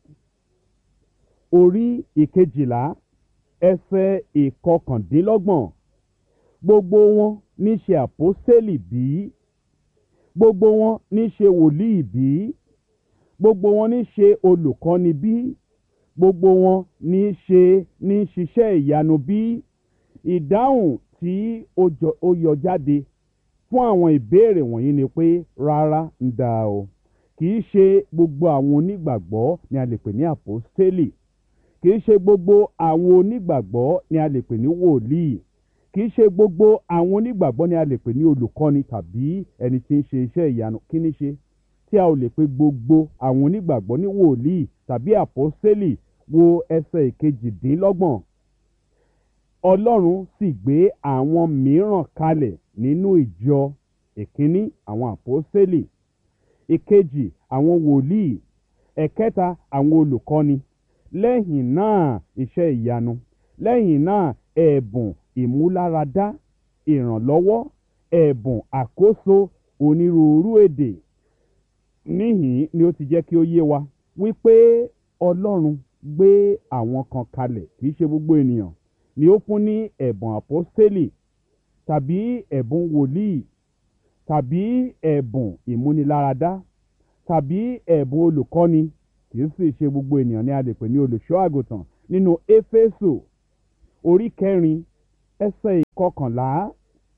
orí 12 ẹsẹ̀ 29. Gbogbo wọn ní ṣe àpọ́stélì bí? Gbogbo wọn ní ṣe wòlíì bí? Gbogbo wọn ní ṣe olùkọ́ni bí? Gbogbo wọn ní ṣiṣẹ́ ìyanu bí? Ìdáhùn tí ó yọ jáde fún àwọn ìbéèrè wọ̀nyí ni pé rárá ń dá o. Kì í ṣe gbogbo àwọn onígbàgbọ́ ni a lè pè ní àpọ́stélì. Kì í ṣe gbogbo àwọn onígbàgbọ́ ni a lè pè ní wòlíì. Kì í ṣe gbogbo àwọn onígbàgbọ́ ni a lè pè ní olùkọ́ni tàbí ẹni tí ń ṣe iṣẹ́ ìyanu. Kí ni ṣe tí a ò lè pe gbogbo àwọn onígbàgbọ́ ní wòlíì tàbí àpọ́stélì? Wo ẹsẹ̀ 28. Ọlọ́run sì gbé àwọn mìíràn kalẹ̀ nínú ìjọ. Ìkíní àwọn àpọ́stélì, ìkejì àwọn wòlíì, ẹ̀kẹta àwọn olùkọ́ni, lẹ́yìn náà iṣẹ́ ìyanu, lẹ́yìn náà ẹ̀bùn ìmúláradá, ìrànlọ́wọ́, ẹ̀bùn àkóso onírúurú èdè. Níhìn ni ó ti jẹ́ kí ó yé wa wípé Ọlọ́run gbé àwọn kan kalẹ̀, kì í ṣe gbogbo ènìyàn ni ó fún ní ẹ̀bùn àpọ́stélì tàbí ẹ̀bùn wòlíì tàbí ẹ̀bùn ìmúniláradá tàbí ẹ̀bùn olùkọ́ni kì í sì ṣe gbogbo ènìyàn ni a lè pè ní olùṣọ́ àgùntàn. Nínú Éfésù orí 4 ẹsẹ̀ 11.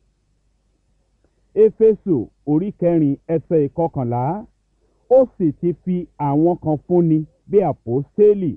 Éfésù orí 4 ẹsẹ̀ 11. Ó sì ti fi àwọn kan fúnni bí àpọ́stélì,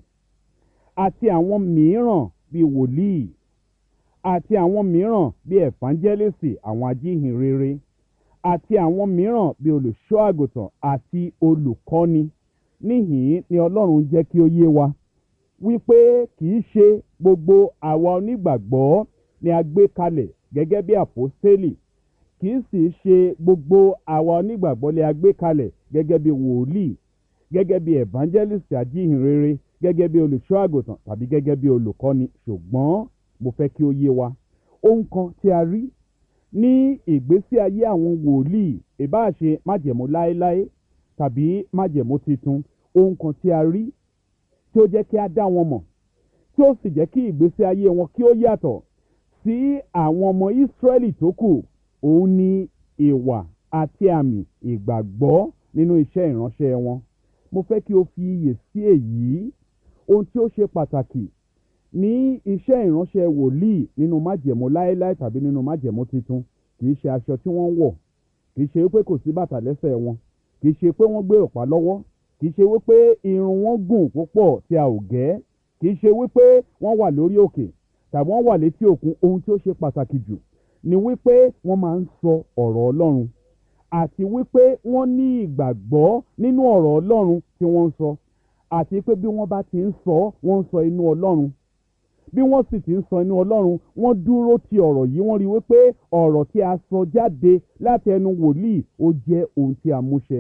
àti àwọn mìíràn bí wòlíì, àti àwọn mìíràn bí ẹ̀fánjẹ́lìsì, àwọn ajíhìnrere, àti àwọn mìíràn bí olùṣọ́ àgùntàn àti olùkọ́ni. Níhìn-ín ni Ọlọ́run jẹ́ kí ó yé wa wípé kì í ṣe gbogbo àwa onígbàgbọ́ ni a gbé kalẹ̀ gẹ́gẹ́ bí àpọ́stélì, kì í sì ṣe gbogbo àwa onígbàgbọ́ ni a gbé kalẹ̀ gẹ́gẹ́ bí wòlíì, gẹ́gẹ́ bí evangelist ajíhìnrere, gẹ́gẹ́ bí olùṣọ́ àgùntàn tàbí gẹ́gẹ́ bí olùkọ́ni. Ṣùgbọ́n mo fẹ́ kí ó yé wa ohun kan tí a rí ní ìgbésí ayé àwọn wòlíì, ìbáà ṣe májẹ̀mú láéláé tàbí májẹ̀mú titun, ohun kan tí a rí tí ó jẹ́ kí a dá wọn mọ̀, tí ó sì jẹ́ kí ìgbésí ayé wọn kí ó yàtọ̀ sí àwọn ọmọ Ísírẹ́lì tó kù, òun ni ìwà àti àmì ìgbàgbọ́ nínú iṣẹ́ ìránṣẹ́ wọn. Mo fẹ́ kí o fi iyè sí èyí. Ohun tí ó ṣe pàtàkì ní iṣẹ́ ìránṣẹ́ wòlíì nínú májẹ̀mú láéláé tàbí nínú májẹ̀mú titun kì í ṣe aṣọ tí wọ́n ń wọ̀, kì í ṣe wípé kò sí bàtà lẹ́sẹ̀ wọn, kì í ṣe pé wọ́n gbé ọ̀pá lọ́wọ́, kì í ṣe wípé irun wọn gùn púpọ̀ tí a ò gẹ́, kì í ṣe wípé wọ́n wà lórí òkè tàbí wọ́n wà létí òkun. Ohun tí ó ṣe pàtàkì jù ni wípé wọ́n máa ń sọ ọ̀rọ̀ Ọlọ́run, àti wípé wọ́n ní ìgbàgbọ́ nínú ọ̀rọ̀ Ọlọ́run tí wọ́n ń sọ, àti pé bí wọ́n bá ti ń sọ, wọ́n ń sọ inú Ọlọ́run. Bí wọ́n sì ti ń sọ inú Ọlọ́run, wọ́n dúró ti ọ̀rọ̀ yìí, wọ́n rí wípé ọ̀rọ̀ tí a sọ jáde láti ẹnu wòlíì ó jẹ́ ohun tí a múṣẹ.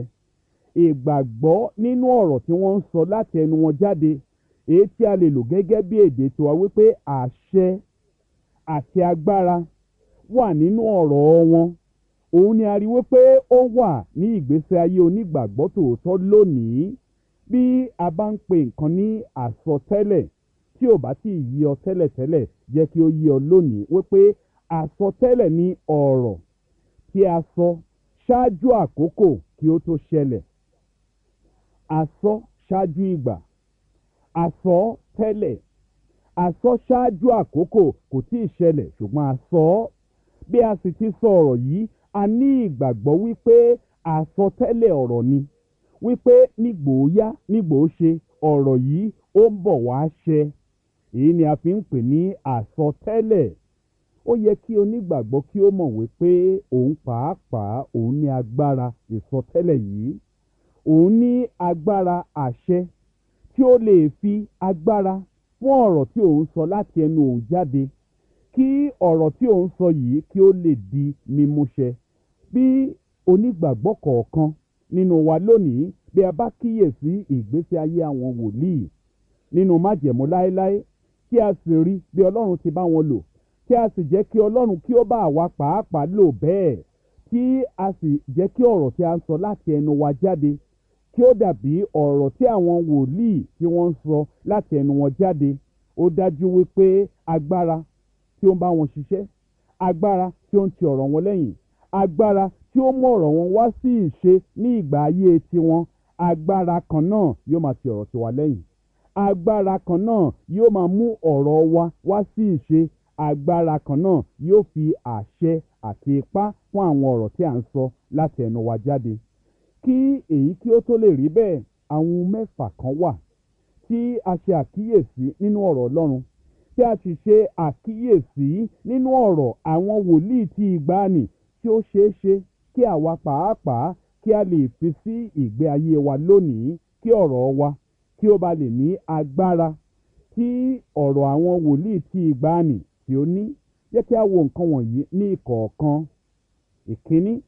Ìgbàgbọ́ nínú ọ̀rọ̀ tí wọ́n ń sọ láti ẹnu wọn jáde, èyí tí a lè lò gẹ́gẹ́ bí èdè tiwa wípé àṣẹ àti agbára wà nínú ọ̀rọ̀ wọn. Òun ni a rí wípé ó wà ní ìgbésí ayé onígbàgbọ́ tòótọ́ lónìí. Bí a bá ń pe nǹkan ní àsọtẹ́lẹ̀, tí ò bá tí ì yí ọ tẹ́lẹ̀tẹ́lẹ̀, jẹ́ kí ó yí ọ lónìí wípé àsọtẹ́lẹ̀ ni ọ̀rọ̀ tí a sọ ṣáájú àkókò kí ó tó ṣẹlẹ̀. Àsọ ṣáájú ìgbà, àsọ tẹ́lẹ̀, àsọ ṣáájú àkókò kò tí ì ṣẹlẹ̀, ṣùgbọ́n àsọ. Bí a sì ti sọ ọ̀rọ̀ yìí, a ní ìgbàgbọ́ wípé àsọtẹ́lẹ̀ ọ̀rọ̀ ni, wípé nígbòóyá nígbòóṣe ọ̀rọ̀ yìí ó ń bọ̀ wá ṣẹ. Èyí ni a fi ń pè ní àsọtẹ́lẹ̀. Ó yẹ kí onígbàgbọ́ kí ó mọ̀ wípé òun pàápàá òun ní agbára ìsọtẹ́lẹ̀ yìí. Òun ní agbára àṣẹ tí ó lè fi agbára fún ọ̀rọ̀ tí òun sọ láti ẹnu òun jáde, kí ọ̀rọ̀ tí òun sọ yìí kí ó lè di mímúṣẹ. Bí onígbàgbọ́ kọ̀ọ̀kan nínú wa lónìí, bí a bá kíyèsí ìgbésí ayé àwọn wòlíì nínú májẹ̀mú láéláé, tí a sì rí bí Ọlọ́run ti bá wọn lò, tí a sì jẹ́ kí Ọlọ́run kí ó bá àwa pàápàá lò bẹ́ẹ̀, tí a sì jẹ́ kí ọ̀rọ̀ tí a ń sọ láti ẹnu wa jáde kí ó dàbí ọ̀rọ̀ tí àwọn wòlíì tí wọ́n ń sọ láti ẹnu wọn jáde, ó dájú wípé agbára tí ó ń bá wọn ṣiṣẹ́, agbára tí ó ń ti ọ̀rọ̀ wọn lẹ́yìn, agbára tí ó mú ọ̀rọ̀ wọn wá sí ìṣe ní ìgbà ayé tiwọn, agbára kan náà yóò máa ti ọ̀rọ̀ tiwa lẹ́yìn. Agbára kan náà yóò máa mú ọ̀rọ̀ wa wá sí ìṣe. Agbára kan náà yóò fi àṣẹ àti ipá fún àwọn ọ̀rọ̀ tí a ń sọ láti ẹnu wa jáde. Kí èyí kí ó tó lè rí bẹ́ẹ̀, àwọn mẹ́fà kan wà tí a ṣe àkíyèsí nínú ọ̀rọ̀ Ọlọ́run, tí a sì ṣe àkíyèsí nínú ọ̀rọ̀ àwọn wòlíì tí ìgbàanì, tí ó ṣeé ṣe kí àwa pàápàá kí a lè fi sí ìgbé ayé wa lónìí, kí ọ̀rọ̀ wa kí ó ba lè ní agbára tí ọ̀rọ̀ àwọn wòlíì tí ìgbàanì tí ó ní. Jẹ́ kí a wo nǹkan wọ̀nyí ní ìkọ̀ọ̀kan. Ìkíní,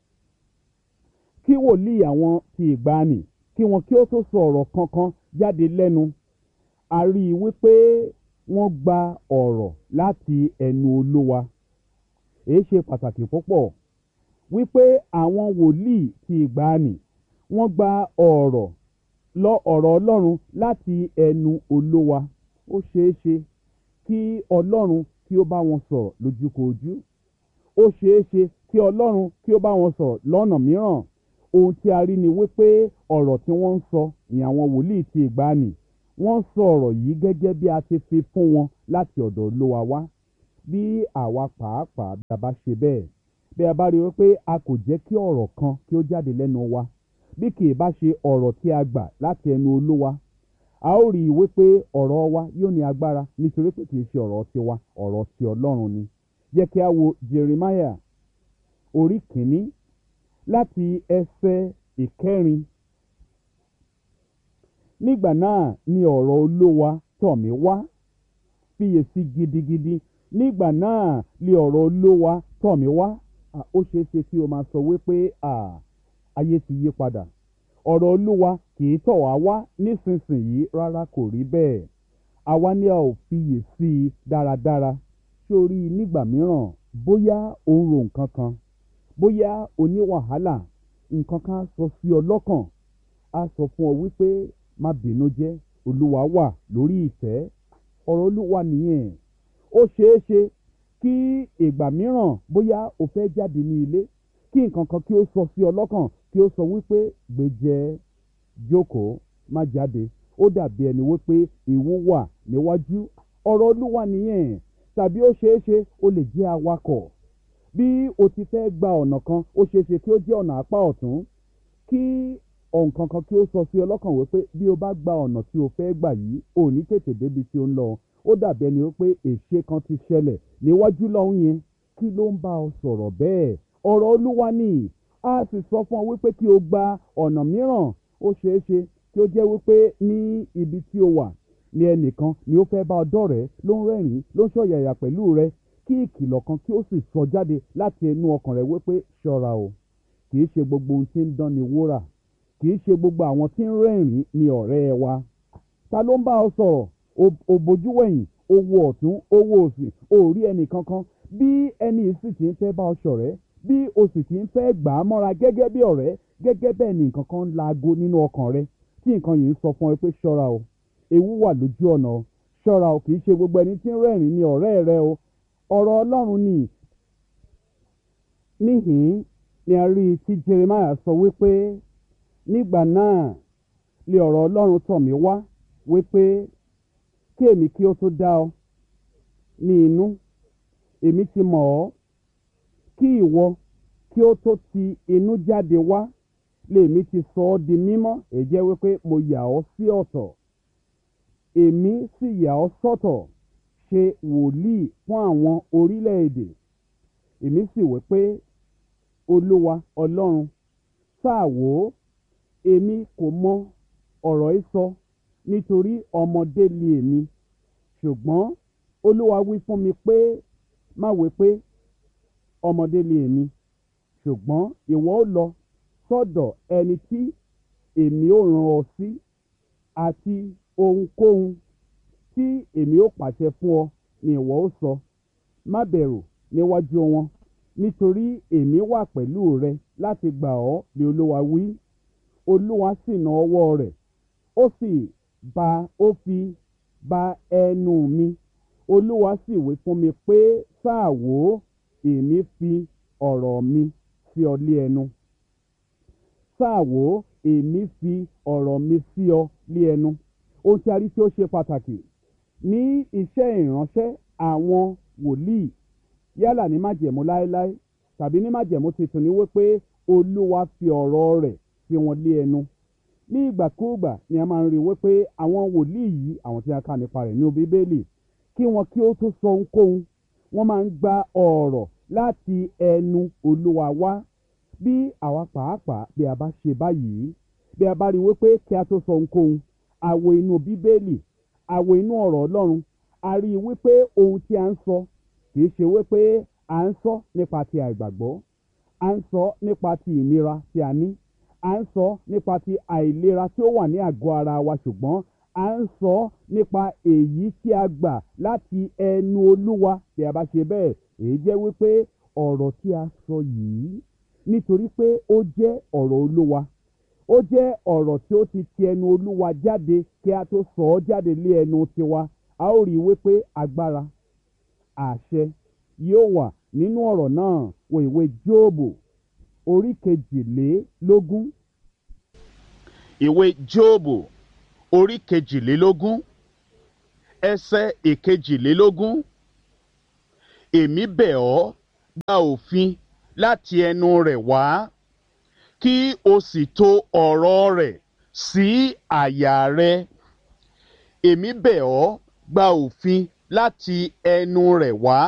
kí wòlíì àwọn tí ìgbàanì kí wọn kí ó tó sọ ọ̀rọ̀ kankan jáde lẹ́nu, a rí i wípé wọ́n gba ọ̀rọ̀ láti ẹnu Olúwa. Èyí ṣe pàtàkì púpọ̀ wípé àwọn wòlíì tí ìgbàanì wọ́n gba ọ̀rọ̀ Ọlọ́run láti ẹnu Olúwa. Ó ṣeé ṣe kí Ọlọ́run kí ó bá wọn sọ̀rọ̀ lójúkojú. Ó ṣeé ṣe kí Ọlọ́run kí ó bá wọn sọ̀rọ̀ lọ́nà mìíràn. ohun tí a rí ni wípé ọ̀rọ̀ tí wọ́n ń sọ ní àwọn wòlíì ti ìgbàanì wọ́n sọ ọ̀rọ̀ yìí gẹ́gẹ́ bí a ti fi fún wọn láti ọ̀dọ̀ Olúwa wá. Bí àwa pàápàá bí a bá ṣe bẹ́ẹ̀, bí a bá rí wípé a kò jẹ́ kí ọ̀rọ̀ kan kí ó jáde lẹ́nu wa bí kì í bá ṣe ọ̀rọ̀ tí a gbà láti ẹnu Olúwa, a ó rí i wípé ọ̀rọ̀ wa yóò ní agbára nítorí pé kì í ṣe ọ̀rọ̀ tiwa, ọ̀rọ̀ ti Ọlọ́run ni. Jẹ́ kí a wo Jeremiah orí kìíní láti ẹsẹ̀ ìkẹrin. Nígbà náà ni ọ̀rọ̀ Olúwa tọ̀ mí wá, fiyèsí gidigidi. Nígbà náà ni ọ̀rọ̀ Olúwa tọ̀ mí wá. Ó ṣeé ṣe kí o máa sọ wípé ayé ti yí padà. Ọ̀rọ̀ Olúwa kì í tọ̀ wá wá nísinsìnyí, rárá kò rí bẹ́ẹ̀. Àwa ni a ò fiyèsí dáradára. Sórí nígbà mìíràn bóyá o ń ro nǹkan kan, bóyá o ní wàhálà, nǹkan kan sọ sí ọ lọ́kàn, a sọ fún ọ wípé má bínú jẹ́, Olúwa wà lórí ìtẹ́. Ọ̀rọ̀ Olúwa nìyẹn. Ó ṣeé ṣe kí ìgbà mìíràn bóyá o fẹ́ jáde ní ilé, kí nǹkan kan kí ó sọ sí ọ lọ́kàn, kí ó sọ wípé gbèjẹ́, jókòó, má jáde. Ó dàbí ẹni wípé ìwọ wà níwájú. Ọ̀rọ̀ Olúwa nìyẹn. Tàbí ó ṣeé ṣe o lè jẹ́ awakọ̀. Bí o ti fẹ́ gba ọ̀nà kan, ó ṣeé ṣe kí ó jẹ́ ọ̀nà apá ọ̀tún, kí nǹkan kan kí ó sọ sí ọ lọ́kàn wípé bí o bá gba ọ̀nà tí o fẹ́ gbà yìí, ò ní tètè débi tí ó ń lọ. Ó dàbí ẹni wípé èṣe kan ti ṣẹlẹ̀ níwájú lọ́hùn yẹn. Kí ló ń bá ọ sọ̀rọ̀ bẹ́ẹ̀? Ọ̀rọ̀ Olúwa ni. A sì sọ fún ọ wípé kí o gba ọ̀nà mìíràn. Ó ṣeé ṣe kí ó jẹ́ wípé ní ibi tí o wà ní ẹnìkan ni ó fẹ́ bá ọ dọ́rẹ̀ẹ́, ló ń rẹ́rìn-ín, ló ń ṣọ̀yàyà pẹ̀lú rẹ, kí ìkìlọ̀ kan kí ó sì sọ jáde láti ẹnu ọkàn rẹ wípé ṣọ́ra o. Kì í ṣe gbogbo ohun tí ń dán ni wúrà. Kì í ṣe gbogbo àwọn tí ń rẹ́rìn-ín ni ọ̀rẹ́ wa. Ta ló ń bá ọ sọ̀rọ̀? O bojú wẹ̀yìn, o wo ọ̀tún, o wo òsì, o rí ẹnì kankan. Bí ẹni sì ti ń fẹ́ bá ọ ṣọ̀rẹ́, bí o sì ti ń fẹ́ gbà á mọ́ra gẹ́gẹ́ bí ọ̀rẹ́, gẹ́gẹ́ bẹ́ẹ̀ ni nǹkan kan ń laago nínú ọkàn rẹ tí nǹkan yìí ń sọ fún ọ pé ṣọ́ra o, ewu wà lójú ọ̀nà o, ṣọ́ra o. Kì í ṣe gbogbo ẹni tí ń rẹ́rìn-ín ni ọ̀rẹ́ rẹ o. Ọ̀rọ̀ Ọlọ́run ni. Níhìn-ín ni a rí tí Jeremiah sọ wípé nígbà náà ni ọ̀rọ̀ Ọlọ́run tọ̀ mí wá wípé kí èmi kí ó tó dá ọ ní inú, èmi ti mọ̀ ọ́, kí ìwọ kí ó tó ti inú jáde wá, lèmi ti sọ ọ́ di mímọ́. Èjẹ́ wípé mo yà ọ́ sí ọ̀tọ̀, èmi sì yà ọ́ sọ́tọ̀ ṣe wòlíì fún àwọn orílẹ̀-èdè. Èmi sì wípé Olúwa Ọlọ́run, sáà wò ó, èmi kò mọ ọ̀rọ̀ ìsọ nítorí ọmọdé ni èmi. Ṣùgbọ́n Olúwa wí fún mi pé má wí pé ọmọdé ni èmi, ṣùgbọ́n ìwọ ó lọ sọ́dọ̀ ẹni tí èmi ó rán ọ sí, àti ohunkóhun tí èmi ó pàṣẹ fún ọ ni ìwọ ó sọ. Má bẹ̀rù níwájú wọn, nítorí èmi wà pẹ̀lú rẹ láti gbà ọ́ ni Olúwa wí. Olúwa sì na ọwọ́ rẹ̀, ó fi ba ẹnu mi. Olúwa sì wí fún mi pé sáà wò ó, èmi fi ọ̀rọ̀ mi sí ọ lé ẹnu. Sáà wò ó, èmi fi ọ̀rọ̀ mi sí ọ lé ẹnu. Ohun tí a rí tí ó ṣe pàtàkì ní iṣẹ́ ìránṣẹ́ àwọn wòlíì, yálà ní májẹ̀mú láéláé tàbí ní májẹ̀mú tuntun, ni wípé Olúwa fi ọ̀rọ̀ rẹ̀ sí wọn lé ẹnu. Ní ìgbàkúùgbà ni a máa ń rí wípé àwọn wòlíì yìí, àwọn tí a kà nípa rẹ̀ ní Bíbélì, kí wọn kí ó tó sọ ohunkóhun, wọ́n máa ń gba ọ̀rọ̀ láti ẹnu Olúwa wá. Bí àwa pàápàá bí a bá ṣe báyìí, bí a bá rí wípé kí a tó sọ ohunkóhun, a wo inú Bíbélì, a wo inú ọ̀rọ̀ Ọlọ́run, a rí wípé ohun tí a ń sọ kì í ṣe wípé à ń sọ nípa ti àìgbàgbọ́, à ń sọ nípa ti ìnira tí a ní, à ń sọ nípa ti àìlera tí ó wà ní àgọ́ ara wa, ṣùgbọ́n à ń sọ nípa èyí tí a gbà láti ẹnu Olúwa. Bí a bá ṣe bẹ́ẹ̀, èyí jẹ́ wípé ọ̀rọ̀ tí a sọ yìí, nítorí pé ó jẹ́ ọ̀rọ̀ Olúwa, ó jẹ́ ọ̀rọ̀ tí ó ti ẹnu Olúwa jáde kí a tó sọ ọ́ jáde lé ẹnu tiwa, a ó rí wípé agbára, àṣẹ yóò wà nínú ọ̀rọ̀ náà. Wo ìwé Jóòbù orí kejìlélógún. Ìwé Jóòbù orí kejìlélógún ẹsẹ̀ ìkejìlélógún. Èmi bẹ̀ ọ́, gba òfin láti ẹnu rẹ̀ wá, kí o sì tò ọ̀rọ̀ rẹ̀ sí àyà rẹ. Èmi bẹ̀ ọ́, gba òfin láti ẹnu rẹ̀ wá,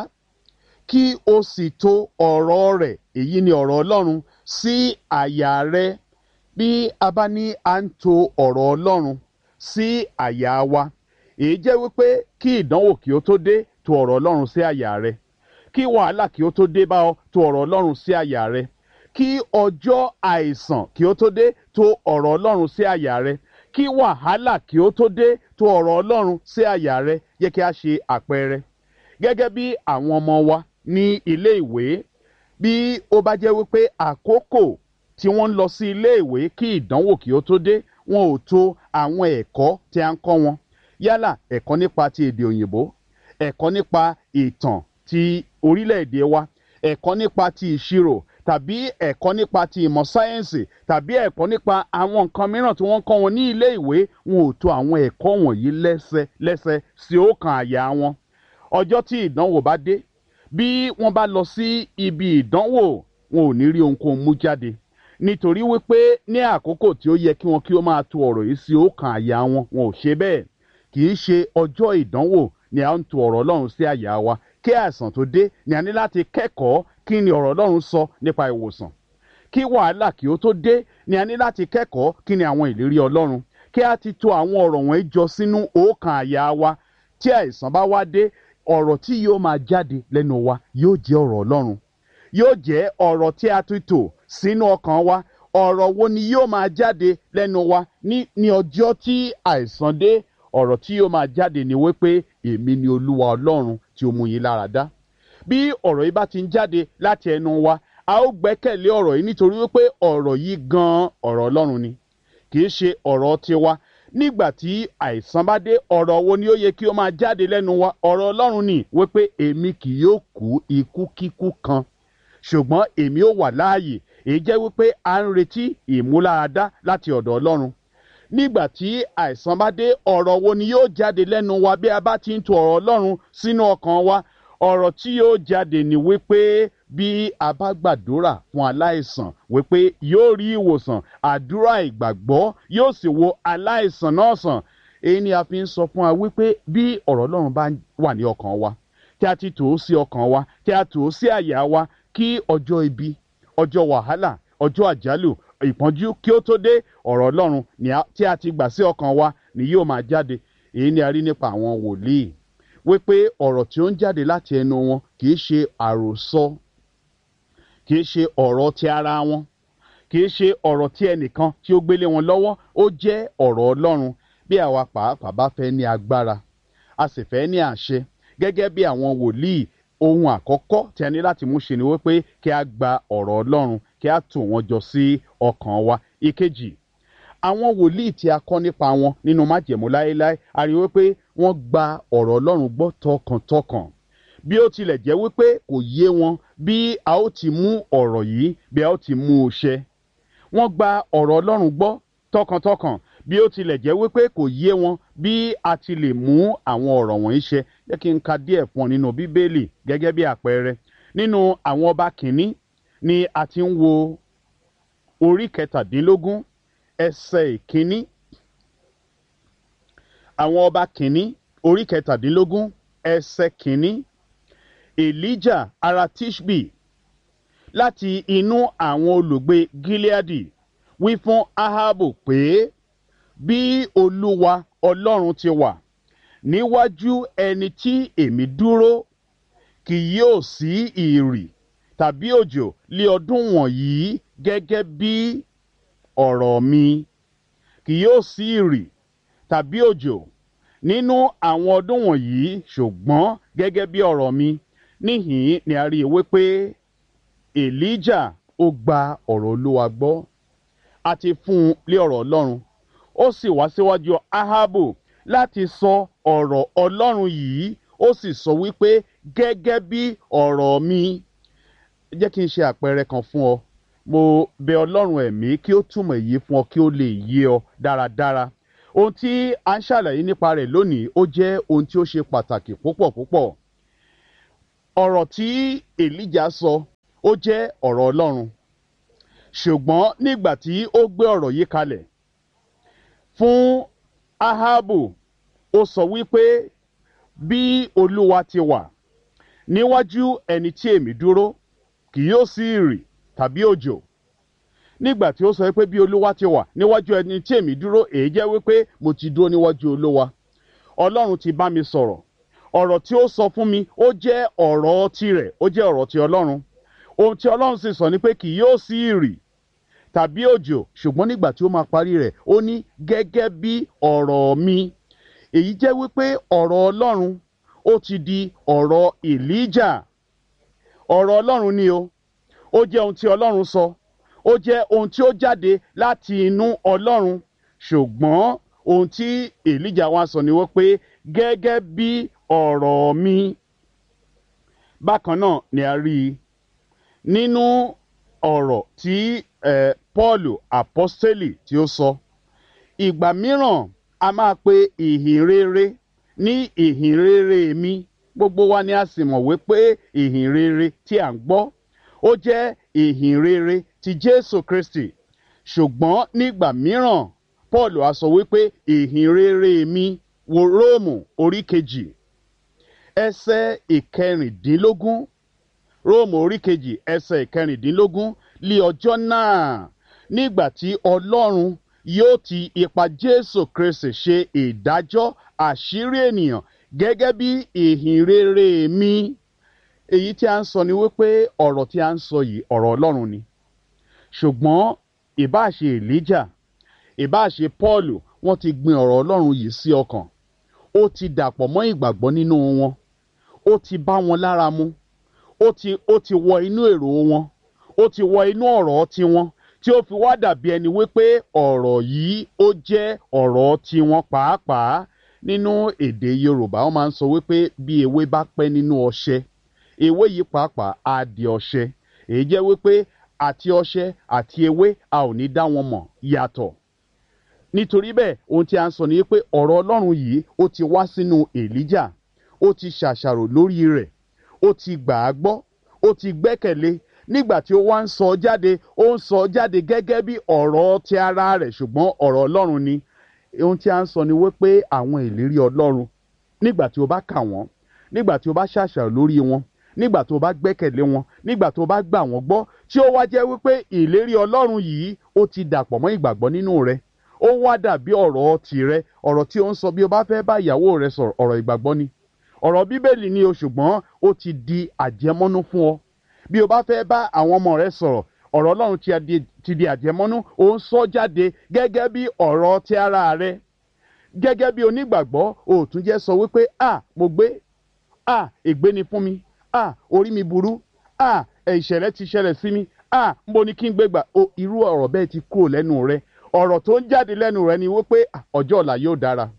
kí o sì tò ọ̀rọ̀ rẹ̀, èyí ni ọ̀rọ̀ Ọlọ́run, sí àyà rẹ. Bí a bá ní à ń tò ọ̀rọ̀ Ọlọ́run sí àyà wa, èyí jẹ́ wípé kí ìdánwò kí ó tó dé, tò ọ̀rọ̀ Ọlọ́run sí àyà rẹ. Kí wàhálà kí ó tó dé bá ọ, tò ọ̀rọ̀ Ọlọ́run sí àyà rẹ. Kí ọjọ́ àìsàn kí ó tó dé, tò ọ̀rọ̀ Ọlọ́run sí àyà rẹ. Kí wàhálà kí ó tó dé, tò ọ̀rọ̀ Ọlọ́run sí àyà rẹ. Yẹ kí a ṣe àpẹẹrẹ. Gẹ́gẹ́ bí àwọn ọmọ wa ní ilé ìwé, bí ó bá jẹ́ wípé àkókò tí wọ́n ń lọ sí ilé ìwé kí ìdánwò kí ó tó dé, wọn ò tò àwọn ẹ̀kọ́ tí a ń kọ́ wọn. Yálà ẹ̀kọ́ nípa ti èdè òyìnbó, ẹ̀kọ́ nípa ìtàn ti orílẹ̀-èdè wa, ẹ̀kọ́ nípa ti ìṣirò, tàbí ẹ̀kọ́ nípa ti ìmọ̀ sáyẹ́ǹsì, tàbí ẹ̀kọ́ nípa àwọn nǹkan mìíràn tí wọ́n kọ́ wọn ní ilé ìwé, wọn ò tò àwọn ẹ̀kọ́ wọ̀nyí lẹ́sẹ sí ọkàn àyà wọn. Ọjọ́ tí ìdánwò bá dé, bí wọ́n bá lọ sí ibi ìdánwò, wọn ò ní rí ohunkóhun mú jáde. Nítorí wípé ní àkókò tí ó yẹ kí wọn kí ó máa tò ọ̀rọ̀ yìí sí ọkàn àyà wọn, wọn ò ṣe bẹ́ẹ̀. Kì í ṣe ọjọ́ ìdánwò ni a ń tò ọ̀rọ̀ Ọlọ́run sí àyà wa. Kí àìsàn tó dé ni a ní láti kẹ́kọ̀ọ́ kí ni ọ̀rọ̀ Ọlọ́run sọ nípa ìwòsàn. Kí wàhálà kí ó tó dé ni a ní láti kẹ́kọ̀ọ́ kí ni àwọn ìlérí Ọlọ́run. Kí a ti tò àwọn ọ̀rọ̀ wọ̀nyí jọ sínú ọkàn àyà wa. Tí àìsàn bá wá dé, ọ̀rọ̀ tí yóò máa jáde lẹ́nu wa yóò jẹ́ ọ̀rọ̀ Ọlọ́run. Yóò jẹ́ ọ̀rọ̀ tí a ti tò sínú ọkàn wa. Ọ̀rọ̀ wo ni yóò máa jáde lẹ́nu wa ní ọjọ́ tí àìsàn dé? Ọ̀rọ̀ tí yóò máa jáde ni wípé èmi ni Olúwa Ọlọ́run tí ó mú yín lára dá. Bí ọ̀rọ̀ yìí bá ti ń jáde láti ẹnu wa, a ó gbẹ́kẹ̀lé ọ̀rọ̀ yìí nítorí wípé ọ̀rọ̀ yìí gan-an ọ̀rọ̀ Ọlọ́run ni, kì í ṣe ọ̀rọ̀ tiwa. Nígbà tí àìsàn bá dé, ọ̀rọ̀ wo ni ó yẹ kí ó máa jáde lẹ́nu wa? Ọ̀rọ̀ Ọlọ́run ni wípé èmi kì yóò kú ikú kíkú kan, ṣùgbọ́n èmi ó wà láàyè. Èyí jẹ́ wípé à ń retí ìmúláradá láti ọ̀dọ̀ Ọlọ́run. Nígbà tí àìsàn bá dé, ọ̀rọ̀ wo ni yóò jáde lẹ́nu wa bí a bá ti ń tò ọ̀rọ̀ Ọlọ́run sínú ọkàn wa? Ọ̀rọ̀ tí yóò jáde ni wípé bí a bá gbàdúrà fún aláìsàn wípé yóò rí ìwòsàn, àdúrà ìgbàgbọ́ yóò sì wo aláìsàn náà sàn. Èyí ni a fi ń sọ fún wa wípé bí ọ̀rọ̀ Ọlọ́run bá wà ní ọkàn wa, tí a ti tò ó sí ọkàn wa, tí a tò ó sí àyà wa, kí ọjọ́ ibi, ọjọ́ wàhálà, ọjọ́ àjálù, ìpọ́njú kí ó tó dé, ọ̀rọ̀ Ọlọ́run tí a ti gbà sí ọkàn wa ni yóò máa jáde. Èyí ni a rí nípa àwọn wòlíì, wípé ọ̀rọ̀ tí ó ń jáde láti ẹnu wọn kì í ṣe àròsọ, kì í ṣe ọ̀rọ̀ ti ara wọn, kì í ṣe ọ̀rọ̀ tí ẹnìkan tí ó gbélé wọn lọ́wọ́. Ó jẹ́ ọ̀rọ̀ Ọlọ́run. Bí àwa pàápàá bá fẹ́ ní agbára, a sì fẹ́ ní àṣẹ gẹ́gẹ́ bí àwọn wòlíì, ohun àkọ́kọ́ tí a ní láti mú ṣe ni wípé kí a gba ọ̀rọ̀ Ọlọ́run, kí a tò wọ́n jọ sí ọkàn wa. Ìkejì, àwọn wòlíì tí a kọ́ nípa wọn nínú májẹ̀mú láéláé, a rí wípé wọ́n gba ọ̀rọ̀ Ọlọ́run gbọ́ tọkàntọkàn. Bí ó tilẹ̀ jẹ́ wípé kò yé wọn bí a ó ti mú ọ̀rọ̀ yìí, bí a ó ti mú un ṣẹ. Wọ́n gba ọ̀rọ̀ Ọlọ́run gbọ́ tọkàntọkàn bí ó tilẹ̀ jẹ́ wípé kò yé wọn bí a ti lè mú àwọn ọ̀rọ̀ wọ̀nyí ṣẹ. Jẹ́ kí n ka díẹ̀ fún ọ nínú Bíbélì gẹ́gẹ́ bí àpẹẹrẹ. Nínú àwọn ọba kìíní ni a ti ń wo orí kẹtàdínlógún ẹsẹ̀ ìkíní. Àwọn ọba kìíní orí kẹtàdínlógún ẹsẹ̀ kìíní. Elijah ará Tishbi láti inú àwọn olùgbé Gileadi wí fún Ahabu pé, bí Olúwa Ọlọ́run ti wà níwájú ẹni tí èmi dúró, kì yóò sí ìrì tàbí òjò lé ọdún wọ̀nyí gẹ́gẹ́ bí ọ̀rọ̀ mi. Kì yóò sí ìrì tàbí òjò nínú àwọn ọdún wọ̀nyí, ṣùgbọ́n gẹ́gẹ́ bí ọ̀rọ̀ mi. Níhìn ni a rí i wípé Elijah ó gba ọ̀rọ̀ Olúwa gbọ́. A ti fún un lé ọ̀rọ̀ Ọlọ́run. Ó sì wá síwájú Ahabu láti sọ ọ̀rọ̀ Ọlọ́run yìí. Ó sì sọ wípé gẹ́gẹ́ bí ọ̀rọ̀ mi. Jẹ́ kí n ṣe àpẹẹrẹ kan fún ọ. mo bẹ ọlọ́run ẹ̀mí kí ó túmọ̀ èyí fún ọ kí ó lè yé ọ dáradára. Ohun tí a ń ṣàlàyé nípa rẹ̀ lónìí ó jẹ́ ohun tí ó ṣe pàtàkì púpọ̀ púpọ̀. Ọ̀rọ̀ tí Èlíjà sọ ó jẹ́ ọ̀rọ̀ Ọlọ́run, ṣùgbọ́n nígbà tí ó gbé ọ̀rọ̀ yìí kalẹ̀ fún Áhábù, ó sọ wípé bí Olúwa ti wà níwájú ẹni tí èmi dúró, kì yóò sí ìrì tàbí òjò. Nígbà tí ó sọ wípé bí Olúwa ti wà níwájú ẹni tí èmi dúró, èyí jẹ́ wípé mo ti dúró níwájú Olúwa. Ọlọ́run ti bá mi sọ̀rọ̀. Ọ̀rọ̀ tí ó sọ fún mi ó jẹ́ ọ̀rọ̀ tirẹ̀, ó jẹ́ ọ̀rọ̀ ti Ọlọ́run. Ohun tí Ọlọ́run sì sọ ni pé kì yóò sí ìrì tàbí òjò, ṣùgbọ́n nígbà tí ó máa parí rẹ̀, ó ní gẹ́gẹ́ bí ọ̀rọ̀ mi. Èyí jẹ́ wípé ọ̀rọ̀ Ọlọ́run ó ti di ọ̀rọ̀ Èlíjà. Ọ̀rọ̀ Ọlọ́run ni o. Ó jẹ́ ohun tí Ọlọ́run sọ. Ó jẹ́ ohun tí ó jáde láti inú Ọlọ́run. Ṣùgbọ́n ohun tí Èlíjà wá sọ ni wípé gẹ́gẹ́ bí ọ̀rọ̀ mi. Bákan náà ni a rí i nínú ọ̀rọ̀ tí Pọ́ọ̀lù àpọ́stélì tí ó sọ. Ìgbà mìíràn a máa pe ìhìn rere ní ìhìn rere mi. Gbogbo wa ni a sì mọ̀ wípé ìhìn rere tí à ń gbọ́ ó jẹ́ ìhìn rere ti Jésù Kristi. Ṣùgbọ́n nígbà mìíràn Pọ́ọ̀lù á sọ wípé ìhìn rere mi, wo Róòmù orí kejì ẹsẹ̀ ìkẹrìndínlógún. Róòmù orí kejì ẹsẹ̀ ìkẹrìndínlógún. Lí ọjọ́ náà, nígbà tí Ọlọ́run yóò ti ipa Jésù Kristi ṣe ìdájọ́ àṣírí ènìyàn gẹ́gẹ́ bí ìhìn rere mi. Èyí tí a ń sọ ni wípé ọ̀rọ̀ tí a ń sọ yìí ọ̀rọ̀ Ọlọ́run ni. Ṣùgbọ́n ìbá ṣe Èlíjà, ìbá ṣe Pọ́ọ̀lù, wọ́n ti gbin ọ̀rọ̀ Ọlọ́run yìí sí ọkàn. Ó ti dàpọ̀ mọ́ ìgbàgbọ́ nínú wọn. Ó ti bá wọn lára mu. Ó ti wọ inú èrò wọn. Ó ti wọ inú ọ̀rọ̀ tiwọn, tí ó fi wá dàbí ẹni wípé ọ̀rọ̀ yìí ó jẹ́ ọ̀rọ̀ tiwọn pàápàá. Nínú èdè Yorùbá wọ́n máa ń sọ wípé bí ewé bá pẹ́ nínú ọṣẹ, ewé yìí pàápàá á di ọṣẹ. Èyí jẹ́ wípé àti ọṣẹ àti ewé a ò ní dá wọn mọ̀ yàtọ̀. Nítorí bẹ́ẹ̀ ohun tí a ń sọ ni pé ọ̀rọ̀ Ọlọ́run yìí ó ti wá sínú Èlíjà. Ó ti ṣàṣàrò lórí rẹ̀. Ó ti gbà á gbọ́. Ó ti gbẹ́kẹ̀lé. Nígbà tí ó wá ń sọ jáde, ó ń sọ jáde gẹ́gẹ́ bí ọ̀rọ̀ ti ara rẹ̀, ṣùgbọ́n ọ̀rọ̀ Ọlọ́run ni. Ohun tí a ń sọ ni wípé àwọn ìlérí Ọlọ́run, nígbà tí o bá kà wọ́n, nígbà tí o bá ṣàṣàrò lórí wọn, nígbà tí o bá gbẹ́kẹ̀lé wọn, nígbà tí o bá gbà wọ́n gbọ́, tí ó wá jẹ́ wípé ìlérí Ọlọ́run yìí ó ti dàpọ̀ mọ́ ìgbàgbọ́ nínú rẹ̀. Ó wá dàbí ọ̀rọ̀ tìrẹ, ọ̀rọ̀ tí ó ń sọ bí o bá fẹ́ bá ìyàwó rẹ sọ̀rọ̀, ọ̀rọ̀ ìgbàgbọ́ ni. Ọ̀rọ̀ Bíbélì ni o, ṣùgbọ́n ó ti di àjẹmọ́nú fún ọ. Bí o bá fẹ́ bá àwọn ọmọ rẹ sọ̀rọ̀, ọ̀rọ̀ Ọlọ́run ti di àjẹmọ́nú. Ó ń sọ jáde gẹ́gẹ́ bí ọ̀rọ̀ ti ara rẹ. Gẹ́gẹ́ bí onígbàgbọ́, o tún jẹ́ sọ wípé mo gbé, ègbé ni fún mi, orí mi burú, ìṣẹ̀lẹ̀ ti ṣẹlẹ̀ sí mi, mo ní kí n gbé gbà. Irú ọ̀rọ̀ bẹ́ẹ̀ ti kúrò lẹ́nu rẹ. Ọ̀rọ̀ tó ń jáde lẹ́nu rẹ ni wípé ọjọ́ ọ̀la yóò dára.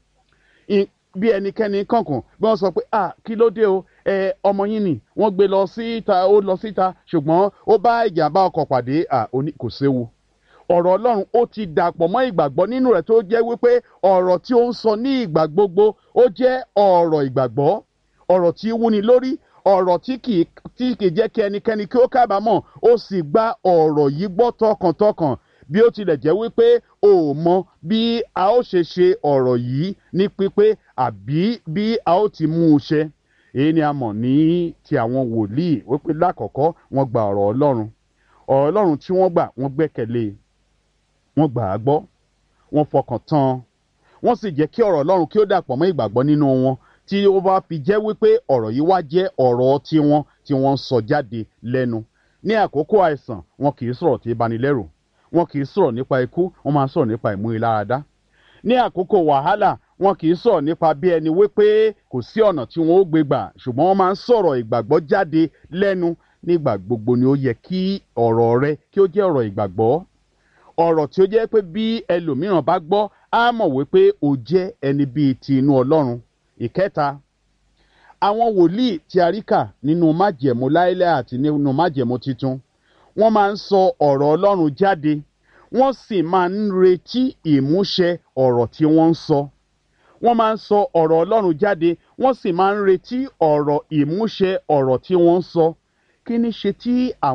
Bí ẹnikẹ́ni kankan bí wọ́n sọ pé kí ló dé o, ọmọ yín ni wọ́n gbé lọ síta, ó lọ síta, ṣùgbọ́n ó bá ìjàmbá ọkọ̀ pàdé, kò séwu. Ọ̀rọ̀ Ọlọ́run ó ti dàpọ̀ mọ́ ìgbàgbọ́ nínú rẹ̀, tó jẹ́ wípé ọ̀rọ̀ tí ó ń sọ ní ìgbà gbogbo ó jẹ́ ọ̀rọ̀ ìgbàgbọ́, ọ̀rọ̀ tí wúni lórí, ọ̀rọ̀ tí kì í jẹ́ kí ẹnikẹ́ni kí ó kábàámọ̀. Ó sì gba ọ̀rọ̀ yìí gbọ́ tọkàntọkàn, bí ó tilẹ̀ jẹ́ wípé o ò mọ bí a ó ṣe ọ̀rọ̀ yìí ní pípé àbí bí a ó ti mú un ṣẹ. Èyí ni a mọ̀ ní ti àwọn wòlíì wípé lákọ̀ọ́kọ́ wọ́n gba ọ̀rọ̀ Ọlọ́run. Ọ̀rọ̀ Ọlọ́run tí wọ́n gbà, wọ́n gbẹ́kẹ̀lé, wọ́n gbà á gbọ́, wọ́n fọkàn tán, wọ́n sì jẹ́ kí ọ̀rọ̀ Ọlọ́run kí ó dàpọ̀ mọ́ ìgbàgbọ́ nínú wọn, tí ó bá fi jẹ́ wípé ọ̀rọ̀ yìí wá jẹ́ ọ̀rọ̀ tiwọn tí wọ́n ń sọ jáde lẹ́nu. Ní àkókò àìsàn, wọn kì í sọ̀rọ̀ tí ìbanilẹ́rù. Wọn kì í sọ̀rọ̀ nípa ikú, wọ́n máa ń sọ̀rọ̀ nípa ìmúniláradá. Ní àkókò wàhálà, wọn kì í sọ̀rọ̀ nípa bí ẹni wípé kò sí ọ̀nà tí wọn ó gbé gbà, ṣùgbọ́n wọ́n máa ń sọ̀rọ̀ ìgbàgbọ́ jáde lẹ́nu. Nígbà gbogbo ni ó yẹ kí ọ̀rọ̀ rẹ kí ó jẹ́ ọ̀rọ̀ ìgbàgbọ́. Ọ̀rọ̀ tí ó jẹ́ pé bí ẹlòmíràn bá gbọ́, á mọ̀ wípé o jẹ́ ẹni bíi ti inú Ọlọ́run. Ìkẹta, àwọn wòlíì tí a rí kà nínú májẹ̀mú láéláé àti nínú májẹ̀mú titun, wọ́n máa ń sọ ọ̀rọ̀ Ọlọ́run jáde wọ́n sì máa ń retí ìmúṣẹ ọ̀rọ̀ tí wọ́n ń sọ. Wọ́n máa ń sọ ọ̀rọ̀ Ọlọ́run jáde wọ́n sì máa ń retí ìmúṣẹ ọ̀rọ̀ tí wọ́n ń sọ. Kí ni ṣe tí àwọn